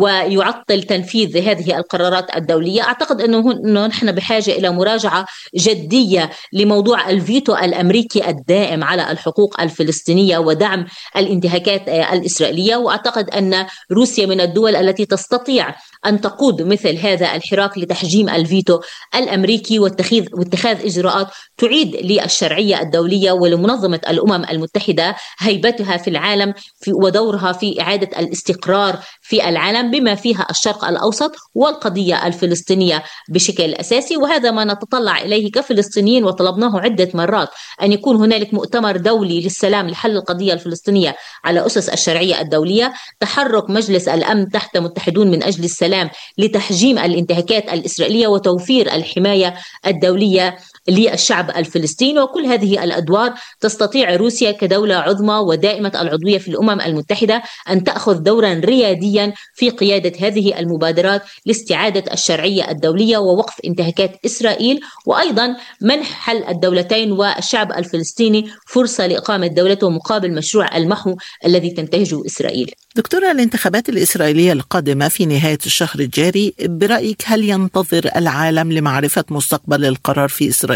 ويعطل تنفيذ هذه القرارات الدولية. أعتقد أنه نحن بحاجة إلى مراجعة جدية لموضوع الفيتو الأمريكي الدائم على الحقوق الفلسطينية ودعم الانتهاكات الإسرائيلية. وأعتقد أن روسيا من الدول التي تستطيع أن تقود مثل هذا الحراك لتحجيم الفيتو الأمريكي واتخاذ إجراءات تعيد للشرعية الدولية ولمنظمة الأمم المتحدة هيبتها في العالم ودورها في إعادة الاستقرار في العالم بما فيها الشرق الأوسط والقضية الفلسطينية بشكل أساسي. وهذا ما نتطلع إليه كفلسطينيين، وطلبناه عدة مرات أن يكون هنالك مؤتمر دولي للسلام لحل القضية الفلسطينية على أسس الشرعية الدولية، تحرك مجلس الأمن تحت متحدون من أجل السلام لتحجيم الانتهاكات الإسرائيلية وتوفير الحماية الدولية للشعب الفلسطيني. وكل هذه الأدوار تستطيع روسيا كدولة عظمى ودائمة العضوية في الأمم المتحدة أن تأخذ دورا رياديا في قيادة هذه المبادرات لاستعادة الشرعية الدولية ووقف انتهاكات إسرائيل، وأيضا منح حل الدولتين والشعب الفلسطيني فرصة لإقامة دولته مقابل مشروع المحو الذي تنتهجه إسرائيل. دكتورة، الانتخابات الإسرائيلية القادمة في نهاية الشهر الجاري برأيك هل ينتظر العالم لمعرفة مستقبل القرار في إسرائيل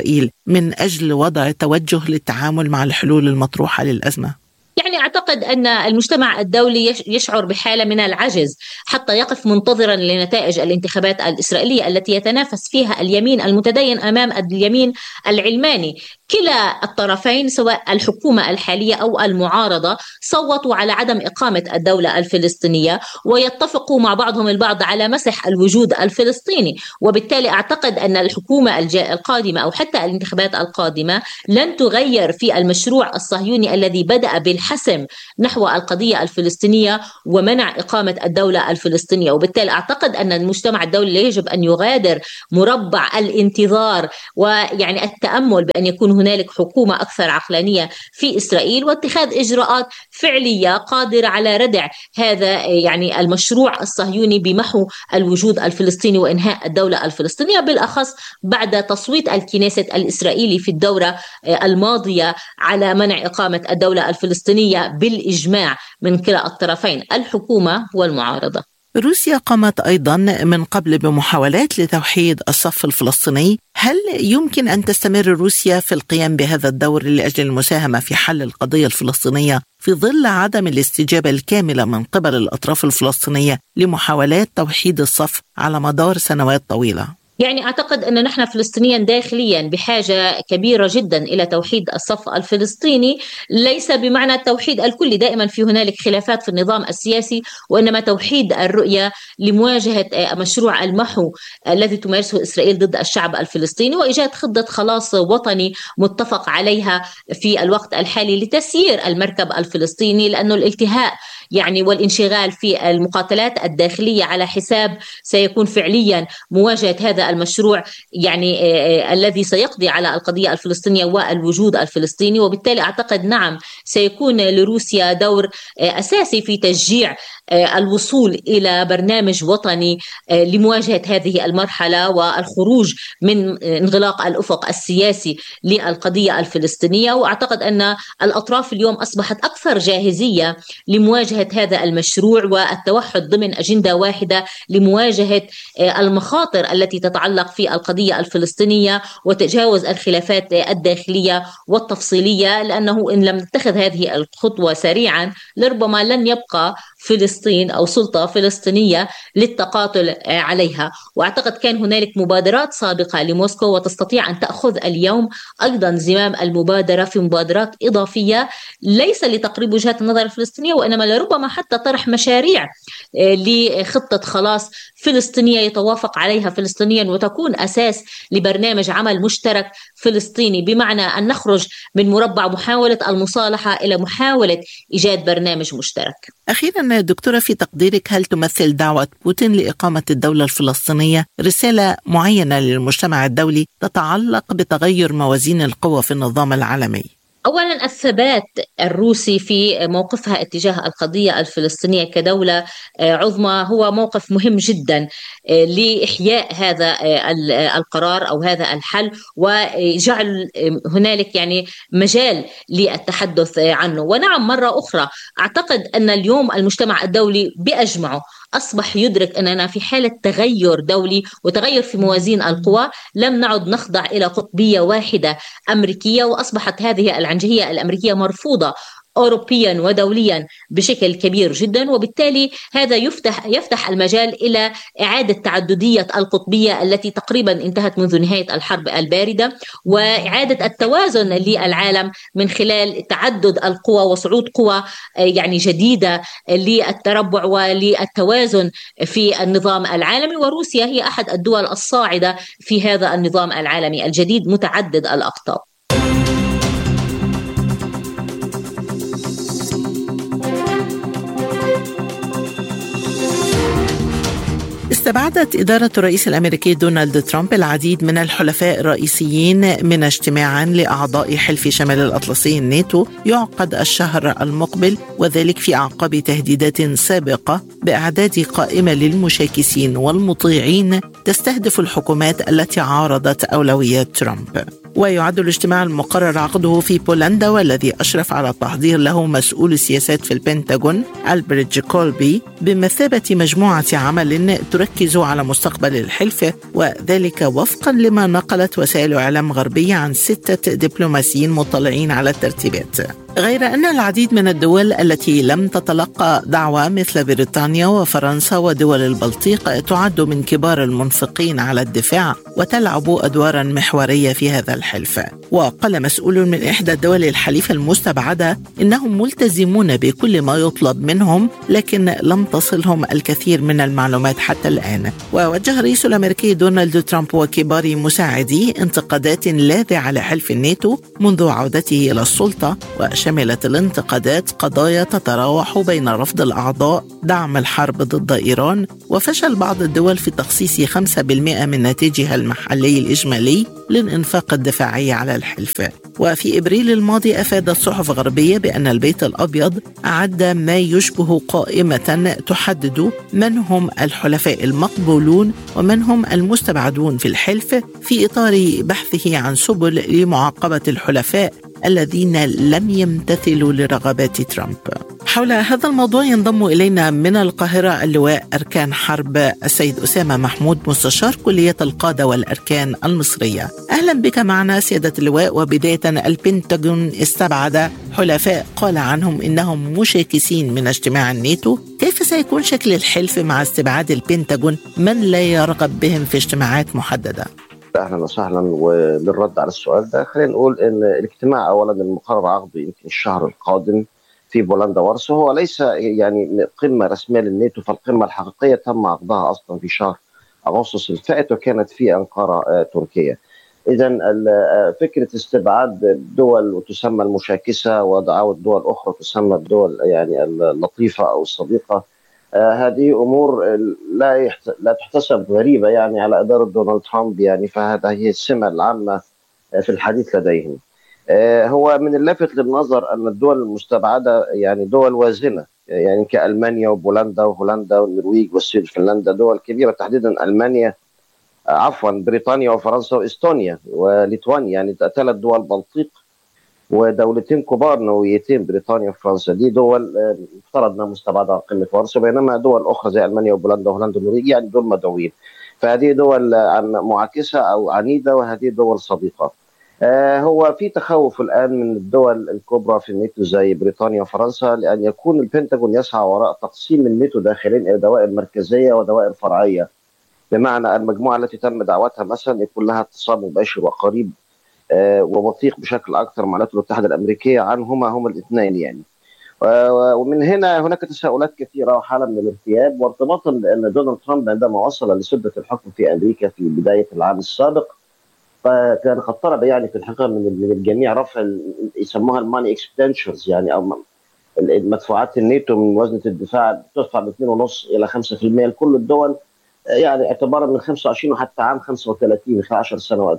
إسرائيل من أجل وضع توجه للتعامل مع الحلول المطروحة للأزمة؟ يعني أعتقد أن المجتمع الدولي يشعر بحالة من العجز حتى يقف منتظرا لنتائج الانتخابات الإسرائيلية التي يتنافس فيها اليمين المتدين أمام اليمين العلماني. كلا الطرفين سواء الحكومة الحالية أو المعارضة صوتوا على عدم إقامة الدولة الفلسطينية ويتفقوا مع بعضهم البعض على مسح الوجود الفلسطيني، وبالتالي أعتقد أن الحكومة القادمة أو حتى الانتخابات القادمة لن تغير في المشروع الصهيوني الذي بدأ بالحسم نحو القضية الفلسطينية ومنع إقامة الدولة الفلسطينية. وبالتالي أعتقد أن المجتمع الدولي يجب أن يغادر مربع الانتظار ويعني التأمل بأن يكون هنالك حكومة أكثر عقلانية في إسرائيل واتخاذ إجراءات فعلية قادرة على ردع هذا يعني المشروع الصهيوني بمحو الوجود الفلسطيني وإنهاء الدولة الفلسطينية، بالأخص بعد تصويت الكنيست الإسرائيلي في الدورة الماضية على منع إقامة الدولة الفلسطينية بالإجماع من كلا الطرفين الحكومة والمعارضة. روسيا قامت أيضا من قبل بمحاولات لتوحيد الصف الفلسطيني. هل يمكن أن تستمر روسيا في القيام بهذا الدور لأجل المساهمة في حل القضية الفلسطينية في ظل عدم الاستجابة الكاملة من قبل الأطراف الفلسطينية لمحاولات توحيد الصف على مدار سنوات طويلة؟ يعني أعتقد أن نحن فلسطينيا داخليا بحاجة كبيرة جدا إلى توحيد الصف الفلسطيني، ليس بمعنى التوحيد الكلي، دائما في هنالك خلافات في النظام السياسي، وإنما توحيد الرؤية لمواجهة مشروع المحو الذي تمارسه إسرائيل ضد الشعب الفلسطيني وإيجاد خطة خلاص وطني متفق عليها في الوقت الحالي لتسيير المركب الفلسطيني، لأنه الالتهاء يعني والانشغال في المقاتلات الداخلية على حساب سيكون فعليا مواجهة هذا المشروع يعني الذي سيقضي على القضية الفلسطينية والوجود الفلسطيني. وبالتالي أعتقد نعم سيكون لروسيا دور أساسي في تشجيع الوصول إلى برنامج وطني لمواجهة هذه المرحلة والخروج من انغلاق الأفق السياسي للقضية الفلسطينية. وأعتقد أن الأطراف اليوم أصبحت أكثر جاهزية لمواجهة هذا المشروع والتوحد ضمن أجندة واحدة لمواجهة المخاطر التي تتعلق في القضية الفلسطينية وتجاوز الخلافات الداخلية والتفصيلية، لأنه إن لم نتخذ هذه الخطوة سريعا لربما لن يبقى فلسطين أو سلطة فلسطينية للتقاتل عليها. وأعتقد كان هنالك مبادرات سابقة لموسكو وتستطيع أن تأخذ اليوم أيضا زمام المبادرة في مبادرات إضافية ليس لتقريب وجهات النظر الفلسطينية وإنما لربما حتى طرح مشاريع لخطة خلاص فلسطينية يتوافق عليها فلسطينيا وتكون أساس لبرنامج عمل مشترك فلسطيني، بمعنى أن نخرج من مربع محاولة المصالحة إلى محاولة إيجاد برنامج مشترك. أخيرا دكتورة، في تقديرك هل تمثل دعوة بوتين لإقامة الدولة الفلسطينية رسالة معينة للمجتمع الدولي تتعلق بتغير موازين القوى في النظام العالمي؟ أولا الثبات الروسي في موقفها اتجاه القضية الفلسطينية كدولة عظمى هو موقف مهم جدا لإحياء هذا القرار أو هذا الحل وجعل هنالك يعني مجال للتحدث عنه. ونعم مرة أخرى أعتقد أن اليوم المجتمع الدولي بأجمعه أصبح يدرك أننا في حالة تغير دولي وتغير في موازين القوى، لم نعد نخضع إلى قطبية واحدة أمريكية، وأصبحت هذه العنجهية الأمريكية مرفوضة أوروبيا ودوليا بشكل كبير جدا. وبالتالي هذا يفتح المجال إلى إعادة تعددية القطبية التي تقريبا انتهت منذ نهاية الحرب الباردة، وإعادة التوازن للعالم من خلال تعدد القوى وصعود قوى يعني جديدة للتربع وللتوازن في النظام العالمي. وروسيا هي أحد الدول الصاعدة في هذا النظام العالمي الجديد متعدد الأقطاب. استبعدت إدارة الرئيس الأمريكي دونالد ترامب العديد من الحلفاء الرئيسيين من اجتماع لأعضاء حلف شمال الأطلسي الناتو يعقد الشهر المقبل، وذلك في أعقاب تهديدات سابقة بإعداد قائمة للمشاكسين والمطيعين تستهدف الحكومات التي عارضت أولويات ترامب. ويعد الاجتماع المقرر عقده في بولندا والذي أشرف على التحضير له مسؤول السياسات في البنتاغون ألبريتش كولبي بمثابة مجموعة عمل تركز على مستقبل الحلف، وذلك وفقا لما نقلت وسائل إعلام غربية عن 6 دبلوماسيين مطلعين على الترتيبات. غير أن العديد من الدول التي لم تتلقى دعوة مثل بريطانيا وفرنسا ودول البلطيق تعد من كبار المنفقين على الدفاع وتلعب أدوارا محورية في هذا الحلف. وقال مسؤول من إحدى الدول الحليفة المستبعدة إنهم ملتزمون بكل ما يطلب منهم، لكن لم تصلهم الكثير من المعلومات حتى الآن. ووجه الرئيس الأمريكي دونالد ترامب وكبار مساعديه انتقادات لاذعة لحلف الناتو منذ عودته إلى السلطة، وشملت الانتقادات قضايا تتراوح بين رفض الأعضاء دعم الحرب ضد إيران وفشل بعض الدول في تخصيص 5% من ناتجها المحلي الإجمالي للإنفاق الدفاعي على الحلف. وفي إبريل الماضي أفادت صحف غربية بأن البيت الأبيض أعد ما يشبه قائمة تحدد من هم الحلفاء المقبولون ومن هم المستبعدون في الحلف، في إطار بحثه عن سبل لمعاقبة الحلفاء الذين لم يمتثلوا لرغبات ترامب. حول هذا الموضوع ينضم إلينا من القاهرة اللواء أركان حرب السيد أسامة محمود، مستشار كلية القادة والأركان المصرية. أهلا بك معنا سيادة اللواء. وبداية البنتاغون استبعد حلفاء قال عنهم إنهم مشاكسين من اجتماع الناتو، كيف سيكون شكل الحلف مع استبعاد البنتاغون من لا يرغب بهم في اجتماعات محددة؟ أهلا وسهلا. وبالرد على السؤال ده خلينا نقول أن الاجتماع أولا المقرر عقده يمكن الشهر القادم في بولندا وارسو هو ليس يعني قمة رسمية للناتو، فالقمة الحقيقية تم عقدها أصلا في شهر أغسطس الفائت وكانت في أنقرة تركيا. إذن فكرة استبعاد دول وتسمى المشاكسة ودعوة دول أخرى تسمى الدول يعني اللطيفة أو الصديقة، هذه أمور لا تحتسب غريبة يعني على إدارة دونالد ترامب، يعني فهذا هي السمة العامة في الحديث لديهم. هو من اللافت للنظر أن الدول المستبعدة يعني دول وازنة، يعني كألمانيا وبولندا وهولندا والنرويج والسويد وفنلندا، دول كبيرة تحديدا ألمانيا بريطانيا وفرنسا وإستونيا وليتوانيا، يعني 3 دول بلطيق ودولتين كبار نوويتين بريطانيا وفرنسا، دي دول مفترض انها مستبعده عن قمه وارسو، بينما دول اخرى زي المانيا وبولندا وهولندا والنرويج يعني دول مدعوين. فهذه دول معاكسه او عنيده وهذه دول صديقه. هو في تخوف الان من الدول الكبرى في الناتو زي بريطانيا وفرنسا لان يكون البنتاغون يسعى وراء تقسيم الناتو داخليا الى دوائر مركزيه ودوائر فرعيه، بمعنى المجموعه التي تم دعوتها مثلا يكون لها اتصال مباشر وقريب ووثيق بشكل اكثر مع الولايات المتحده الامريكيه عنهما الاثنين يعني. ومن هنا هناك تساؤلات كثيره وحاله من الارتياب، وارتباطا بان دونالد ترامب عندما وصل لسده الحكم في امريكا في بدايه العام السابق فكان قد طلب يعني في الحقيقه من الجميع رفع يسموها الماني اكسبندتشرز، يعني او مدفوعات الناتو من موازنه الدفاع تدفع ب 2.5 الى 5% لكل الدول، يعني اعتبارا من 25 وحتى عام 35 في 10 سنوات.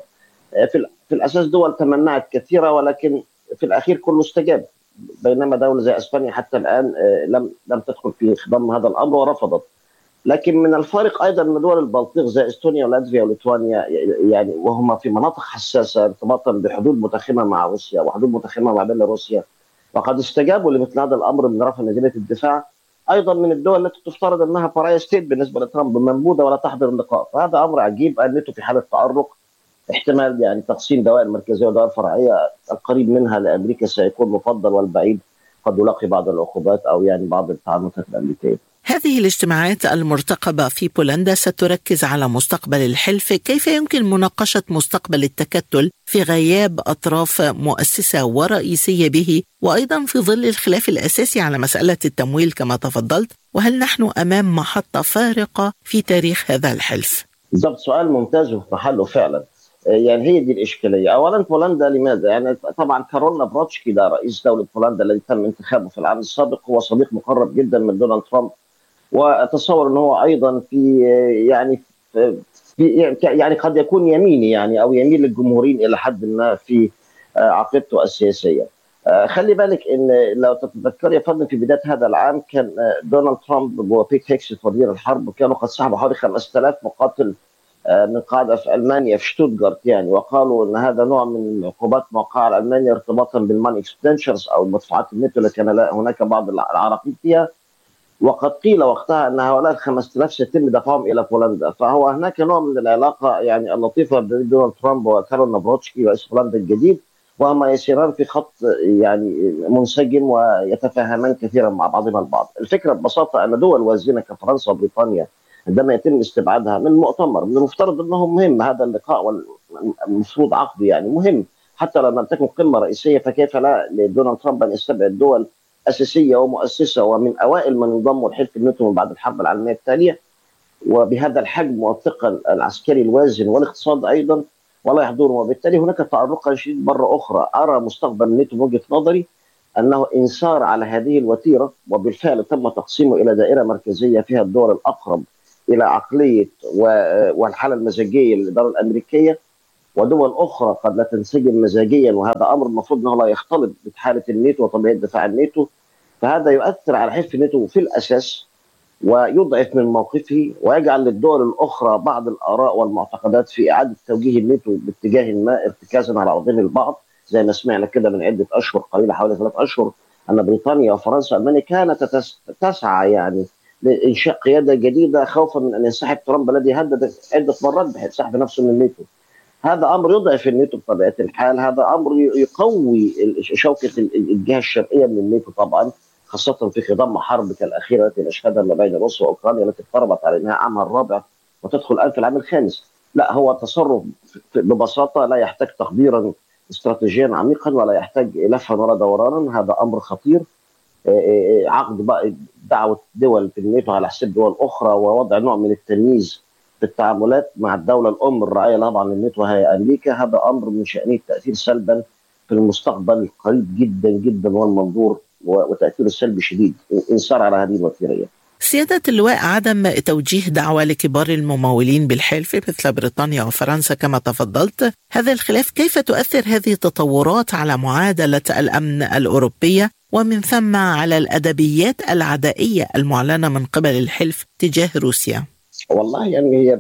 في الأساس دول تمنعت كثيرة ولكن في الأخير كله استجاب، بينما دولة زي أسبانيا حتى الآن لم تدخل في خضم هذا الأمر ورفضت. لكن من الفارق أيضا أن دول البلطيق زي إستونيا ولاتفيا وليتوانيا يعني وهما في مناطق حساسة ارتباطا بحدود متخمة مع روسيا وحدود متخمة مع بيلاروسيا، وقد استجابوا لمثل هذا الأمر من رفع نزيلة الدفاع. أيضا من الدول التي تفترض أنها بارايا ستيت بالنسبة لترامب منبوذة ولا تحضر اللقاء، فهذا أمر عجيب. الناتو في حالة تعرق، احتمال يعني تقسيم دوائر مركزيه ودوائر فرعيه القريب منها لامريكا سيكون مفضل، والبعيد قد يلاقي بعض العقوبات او يعني بعض التعنتات الامريكيه. هذه الاجتماعات المرتقبة في بولندا ستركز على مستقبل الحلف، كيف يمكن مناقشة مستقبل التكتل في غياب أطراف مؤسسة ورئيسية به، وأيضا في ظل الخلاف الأساسي على مسألة التمويل كما تفضلت، وهل نحن أمام محطة فارقة في تاريخ هذا الحلف؟ بالضبط، سؤال ممتاز وفي محله فعلا. يعني هي دي الإشكالية. أولا بولندا لماذا؟ يعني طبعا كارول نافروتشكي ده رئيس دولة بولندا الذي تم انتخابه في العام السابق هو صديق مقرب جدا من دونالد ترامب، وأتصور أنه هو أيضا في يعني قد يكون يميني يعني أو يميل للجمهوريين إلى حد ما في عقيدته السياسية. خلي بالك ان لو تتذكر يا فندم في بدايه هذا العام كان دونالد ترامب وبيت هيكس وزير الحرب كانوا قد سحبوا حوالي 5000 مقاتل من قاعدة في ألمانيا في شتوتغارت يعني، وقالوا أن هذا نوع من العقوبات موقعة على ألمانيا ارتباطا بالماني اكسبندشرز أو مدفوعات الناتو التي كان هناك بعض العراقيل فيها. وقد قيل وقتها أن هؤلاء 5000 سيتم دفعهم إلى بولندا. فهو هناك نوع من العلاقة يعني اللطيفة بين دونالد ترامب وكارول نافروتسكي رئيس بولندا الجديد، وهما يسيران في خط يعني منسجم ويتفاهمان كثيرا مع بعضهما البعض. الفكرة ببساطة أن دول وازنة كفرنسا وبريطانيا عندما يتم استبعادها من مؤتمر من المفترض أنه مهم هذا اللقاء والمفروض عقده يعني مهم حتى لو لم تكن قمة رئيسية، فكيف لا لدونالد ترامب أن يستبعد دول أساسية ومؤسسة ومن أوائل من انضموا لحلف الناتو من بعد الحرب العالمية الثانية، وبهذا الحجم والثقل العسكري الوازن والاقتصاد أيضا ولا يحضرهم. وبالتالي هناك تعرقا شديد مرة أخرى. أرى مستقبل الناتو من وجهة نظري أنه إنصار على هذه الوتيرة، وبالفعل تم تقسيمه إلى دائرة مركزية فيها الدول الأقرب إلى عقلية والحالة المزاجية للإدارة الأمريكية، ودول أخرى قد لا تنسجم مزاجيا، وهذا أمر المفروض أنه لا يختلط بحالة الناتو وطبيعة دفاع الناتو. فهذا يؤثر على حلف الناتو في الأساس ويضعف من موقفه ويجعل للدول الأخرى بعض الآراء والمعتقدات في إعادة توجيه الناتو باتجاه ما ارتكازا على عضين البعض، زي ما سمعنا كده من عدة أشهر قليلة حوالي 3 أشهر أن بريطانيا وفرنسا وألمانيا كانت تسعى يعني لإنشاء قيادة جديدة خوفا من أن ينسحب ترامب الذي هدد عدة مرات بسحب نفسه من الناتو. هذا أمر يضعف الناتو بطبيعة الحال، هذا أمر يقوي شوكة الجهة الشرقية من الناتو طبعا، خاصة في خضم حرب كالأخيرة التي نشهدها ما بين روسيا وأوكرانيا التي اقتربت على إنهاء عامها الرابع وتدخل الآن في العام الخامس. لا، هو تصرف ببساطة لا يحتاج تخديرا استراتيجيا عميقا ولا يحتاج لفا ولا دورانا. هذا أمر خطير. عقد بقى دعوة دول في الناتو على حساب دول أخرى ووضع نوع من التمييز في التعاملات مع الدولة الأم الرعاية طبعا للناتو وهي أمريكا، هذا أمر من شأنه التأثير سلبا في المستقبل القريب جدا جدا والمنظور، وتأثير السلبي شديد انصار على هذه الوتيرة. سيادة اللواء، عدم توجيه دعوة لكبار الممولين بالحلف مثل بريطانيا وفرنسا كما تفضلت، هذا الخلاف كيف تؤثر هذه التطورات على معادلة الأمن الأوروبية ومن ثم على الأدبيات العدائية المعلنة من قبل الحلف تجاه روسيا؟ والله يعني هي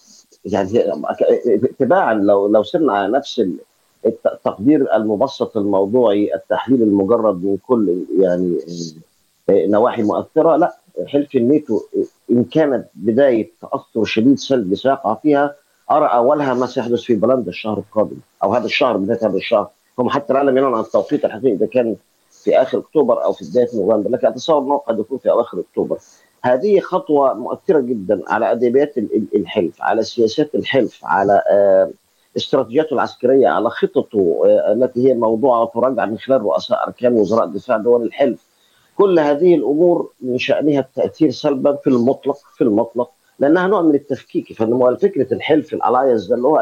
اتباعا لو سرنا على نفس التقدير المبسط الموضوعي التحليل المجرد من كل يعني نواحي مؤثرة، لا، حلف الناتو إن كانت بداية تأثر شديد سلبي سيقع فيها، أرى أولها ما سيحدث في بولندا الشهر القادم أو هذا الشهر، بداية هذا الشهر. هم حتى العالم ينون عن التوقيت الحقيقي إذا كان في آخر أكتوبر أو في بداية نوفمبر، لكن أتصور أنه قد يكون في أواخر أكتوبر. هذه خطوة مؤثرة جدا على أدبيات الحلف، على سياسات الحلف، على استراتيجياته العسكرية، على خططه التي هي موضوعة وتراجع من خلال رؤساء أركان وزراء دفاع دول الحلف. كل هذه الأمور من شأنها التأثير سلبا في المطلق لأنها نوع من التفكيك. فكرة الحلف الألاينس ده اللي هو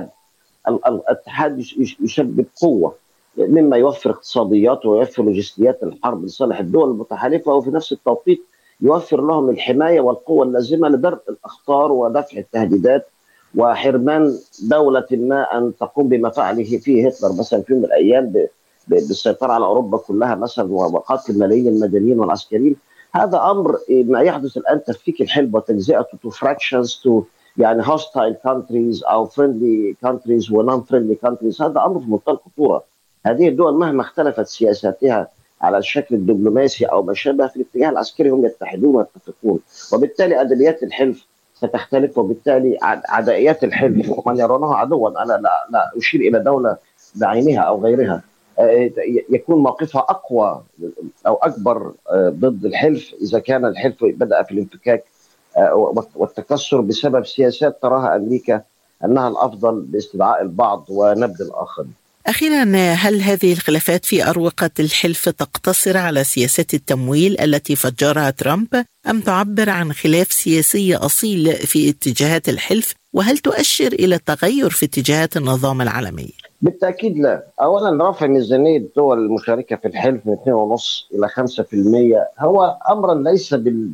الاتحاد يسبب قوة مما يوفر اقتصاديات ويوفر لوجستيات الحرب لصالح الدول المتحالفة، وفي نفس التوقيت يوفر لهم الحماية والقوة اللازمة لدرء الأخطار ودفع التهديدات وحرمان دولة ما أن تقوم بما فعله فيه هتلر مثلا في يوم من الأيام بالسيطرة على أوروبا كلها مثلا وقتل ملايين المدنيين والعسكريين. هذا أمر ما يحدث الآن تفكيك الحلف وتجزئته to fractions to يعني hostile countries أو friendly countries و non friendly countries. هذا أمر في منتهى الخطورة. هذه الدول مهما اختلفت سياساتها على الشكل الدبلوماسي أو ما شابه في الاتجاه العسكري هم يتحدون ويتفقون، وبالتالي أدبيات الحلف ستختلف، وبالتالي عدائيات الحلف ومن يرونه عدوا، أنا لا أشير إلى دولة بعينها أو غيرها، يكون موقفها أقوى أو أكبر ضد الحلف إذا كان الحلف بدأ في الانفكاك والتكسر بسبب سياسات تراها أمريكا أنها الأفضل باستدعاء البعض ونبذ الآخرين. أخيرا، هل هذه الخلافات في أروقة الحلف تقتصر على سياسات التمويل التي فجرها ترامب أم تعبر عن خلاف سياسي أصيل في اتجاهات الحلف؟ وهل تؤشر إلى تغير في اتجاهات النظام العالمي؟ بالتأكيد لا. أولا رفع ميزانية الدول المشاركة في الحلف من 2.5 إلى 5% هو أمرا ليس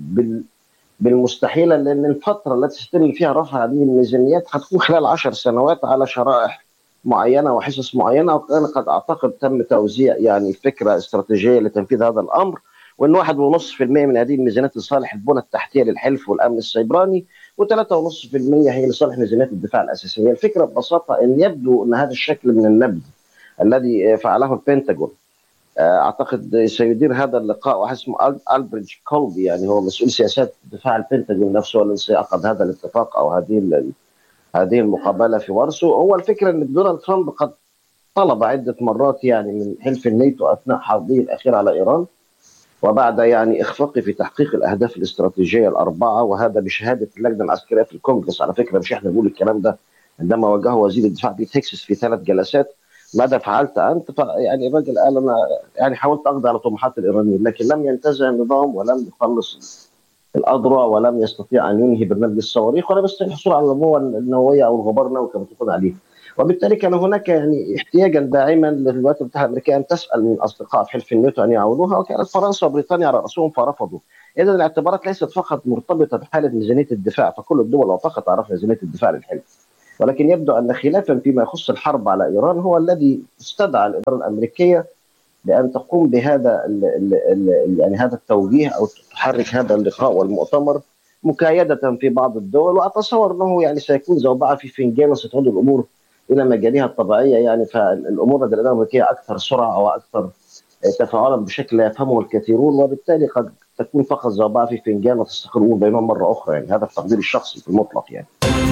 بالمستحيل، لأن الفترة التي ستتم فيها رفع هذه الميزانيات هتكون خلال 10 سنوات على شرائح معينة وحصص معينة، وأنا قد أعتقد تم توزيع يعني فكرة استراتيجية لتنفيذ هذا الأمر، وأن 1.5% من هذه الميزانيات لصالح البنى التحتية للحلف والأمن السيبراني، و3.5% هي لصالح ميزانية الدفاع الأساسية. الفكرة ببساطة أن يبدو أن هذا الشكل من النبذ الذي فعله البنتاغون، أعتقد سيدير هذا اللقاء واحد اسمه ألبريدج كولبي، يعني هو مسؤول سياسات دفاع البنتاغون نفسه الذي سيعقد هذا الاتفاق أو هذه المقابلة في وارسو. هو الفكرة أن دونالد ترامب قد طلب عدة مرات يعني من حلف الناتو أثناء حربه الأخير على إيران، وبعد يعني إخفاقه في تحقيق الأهداف الاستراتيجية الأربعة، وهذا بشهادة اللجنة العسكرية في الكونغرس. على فكرة مش إحنا بنقول الكلام ده، عندما واجهه وزير الدفاع بيت هيكسس في 3 جلسات: ماذا فعلت أنت؟ يعني الراجل قال أنا يعني حاولت أقضي على طموحات الإيرانيين، لكن لم ينتزع النظام ولم يخلص الأذرع ولم يستطيع أن ينهي برنامج الصواريخ ولم يستطيع الحصول على القوة النووية أو الغبار النووي كما تقول عليه. وبالتالي كان هناك يعني احتياجا داعما للولايات المتحدة الأمريكية أن تسأل من أصدقاء في حلف الناتو أن يعاونوها، وكانت فرنسا وبريطانيا على رأسهم فرفضوا. إذا الاعتبارات ليست فقط مرتبطة بحالة ميزانية الدفاع، فكل الدول وافقت على رفع ميزانية الدفاع للحلف، ولكن يبدو أن خلافا فيما يخص الحرب على إيران هو الذي استدعى الإدارة الأمريكية بأن تقوم بهذا يعني هذا التوجيه أو تحرك هذا اللقاء والمؤتمر مكايدة في بعض الدول. وأتصور أنه يعني سيكون زوبعة في فنجان وستعود الأمور إلى مجالها الطبيعية، يعني فالأمور لدى الإدارة الأمريكية أكثر سرعة وأكثر تفاعلا بشكل لا يفهمه الكثيرون، وبالتالي قد تكون فقط زوبعة في فنجان وتستقر الأمور بينهم مرة أخرى. يعني هذا التقدير الشخصي في المطلق يعني.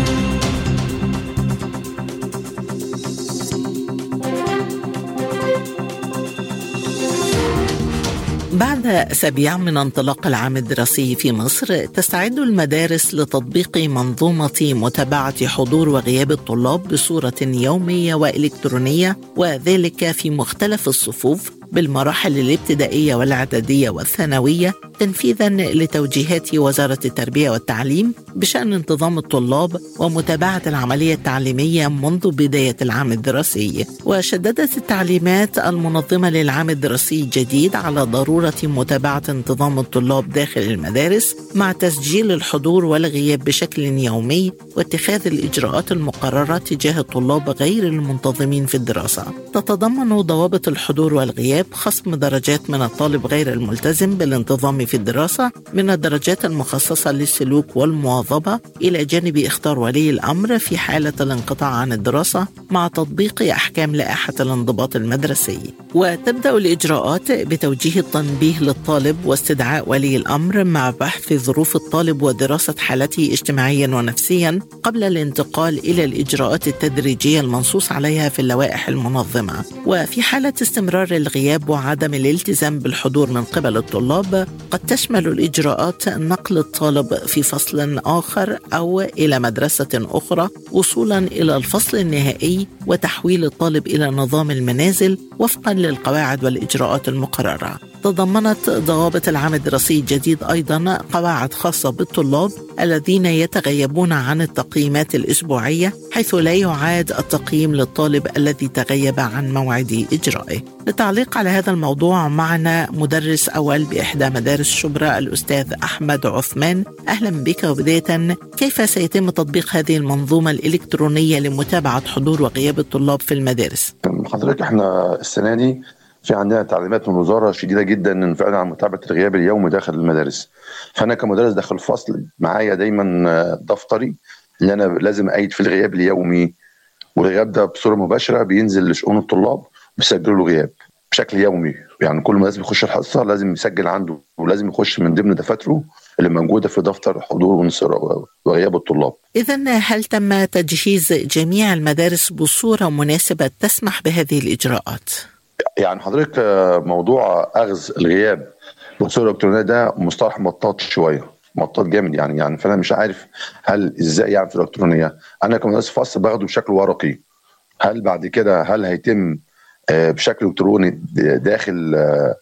بعد أسابيع من انطلاق العام الدراسي في مصر، تستعد المدارس لتطبيق منظومة متابعة حضور وغياب الطلاب بصورة يومية وإلكترونية، وذلك في مختلف الصفوف بالمراحل الابتدائية والإعدادية والثانوية، تنفيذاً لتوجيهات وزارة التربية والتعليم بشأن انتظام الطلاب ومتابعة العملية التعليمية منذ بداية العام الدراسي. وشددت التعليمات المنظمة للعام الدراسي الجديد على ضرورة متابعة انتظام الطلاب داخل المدارس مع تسجيل الحضور والغياب بشكل يومي، واتخاذ الإجراءات المقررة تجاه الطلاب غير المنتظمين في الدراسة. تتضمن ضوابط الحضور والغياب خصم درجات من الطالب غير الملتزم بالانتظام في الدراسة من الدرجات المخصصة للسلوك والمواظبة، إلى جانب إخطار ولي الأمر في حالة الانقطاع عن الدراسة مع تطبيق أحكام لائحة الانضباط المدرسي. وتبدأ الإجراءات بتوجيه التنبيه للطالب واستدعاء ولي الأمر مع بحث ظروف الطالب ودراسة حالته اجتماعيا ونفسيا قبل الانتقال إلى الإجراءات التدريجية المنصوص عليها في اللوائح المنظمة. وفي حالة استمرار الغياب وعدم الالتزام بالحضور من قبل الطلاب، قد تشمل الإجراءات نقل الطالب في فصل آخر أو إلى مدرسة أخرى وصولا إلى الفصل النهائي، وتحويل الطالب إلى نظام المنازل وفقا للقواعد والإجراءات المقررة. تضمنت ضوابط العام الدراسي الجديد أيضا قواعد خاصة بالطلاب الذين يتغيبون عن التقييمات الأسبوعية، حيث لا يعاد التقييم للطالب الذي تغيب عن موعد إجرائه. للتعليق على هذا الموضوع معنا مدرس أول بإحدى مدارس شبرا الأستاذ أحمد عثمان. أهلا بك. وبداية، كيف سيتم تطبيق هذه المنظومة الإلكترونية لمتابعة حضور وغياب الطلاب في المدارس؟ حضرتك احنا السنة دي في عندنا تعليمات من الوزارة شديدة جدا فعلا عن متابعة الغياب اليومي داخل المدارس. فأنا كمدرس داخل الفصل معايا دايما دفتري اللي أنا لازم أعيد في الغياب اليومي، والغياب ده بصورة مباشرة بينزل لشؤون الطلاب بيسجلوا له غياب بشكل يومي. يعني كل ما لازم يخش الحصة لازم يسجل عنده، ولازم يخش من ضمن دفاتره اللي موجودة في دفتر حضور وغياب الطلاب. إذن هل تم تجهيز جميع المدارس بصورة مناسبة تسمح بهذه الإجراءات؟ يعني حضرتك موضوع أخذ الغياب بصورة إلكترونية ده مصطلح مطاط شوية، مطاط جامد يعني فأنا مش عارف هل إزاي يعني في الإلكترونية. أنا كمدرس فصل باخده بشكل ورقي، هل بعد كده هل هيتم بشكل إلكتروني داخل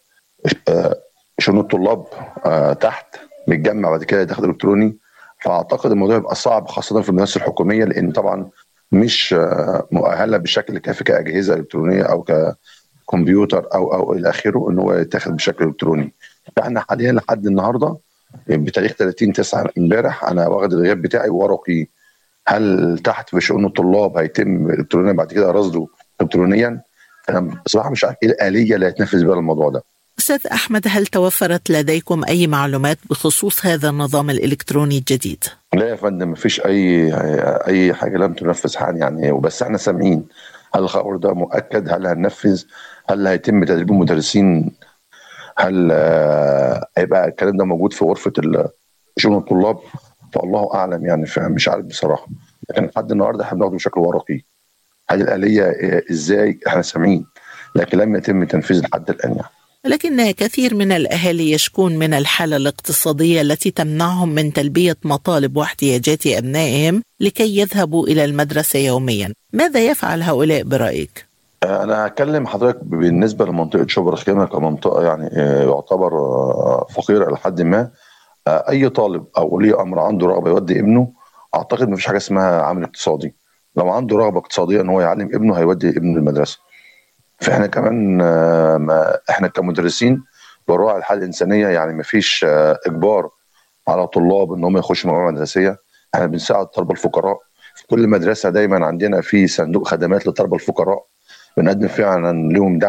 شؤون الطلاب تحت متجمع بعد كده داخل إلكتروني؟ فأعتقد الموضوع يبقى صعب خاصة في المدارس الحكومية، لأن طبعا مش مؤهلة بشكل كافي كأجهزة إلكترونية أو كمبيوتر أو إلى آخره إن هو يتاخد بشكل إلكتروني. فإحنا حاليا لحد النهاردة بتاريخ 30/9 امبارح أنا واخد الغياب بتاعي ورقي. هل تحت في شؤون الطلاب هيتم إلكترونيا بعد كده رصده إلكترونيا؟ أنا بصراحة مش عارف إيه الآلية اللي هيتنفذ بها الموضوع ده. أستاذ أحمد، هل توفرت لديكم أي معلومات بخصوص هذا النظام الإلكتروني الجديد؟ لا يا فندم، مفيش أي حاجة لم تنفذ حاليا يعني، وبس احنا سامعين. هل الخبر ده مؤكد؟ هل هننفذ؟ هل هيتم تدريب المدرسين؟ هل هيبقى الكلام ده موجود في غرفة شؤون الطلاب؟ فالله أعلم يعني، مش عارف بصراحة. لكن لحد النهاردة احنا بناخده بشكل ورقي. هذه الآلية إزاي؟ احنا سامعين، لكن لم يتم تنفيذ لحد الآن يعني. لكن كثير من الأهالي يشكون من الحالة الاقتصادية التي تمنعهم من تلبية مطالب واحتياجات أبنائهم لكي يذهبوا إلى المدرسة يوميا. ماذا يفعل هؤلاء برأيك؟ أنا هكلم حضرتك بالنسبة لمنطقة شبرا الخيمة كمنطقة يعني يعتبر فقيرة إلى حد ما. أي طالب أو ولي أمر عنده رغبة يودي ابنه، أعتقد مفيش حاجة اسمها عامل اقتصادي. لو عنده رغبة اقتصادية إن هو يعلم ابنه هيودي ابنه المدرسة. فإحنا كمان إحنا كمدرسين بنراعي الحالة الإنسانية، يعني مفيش إجبار على طلاب إن هم يخشوا مجموعة مدرسية. إحنا بنساعد الطلبة الفقراء في كل مدرسة. دايما عندنا في صندوق خدمات للطلبة الفقراء، بنقدم فعلا لهم دعم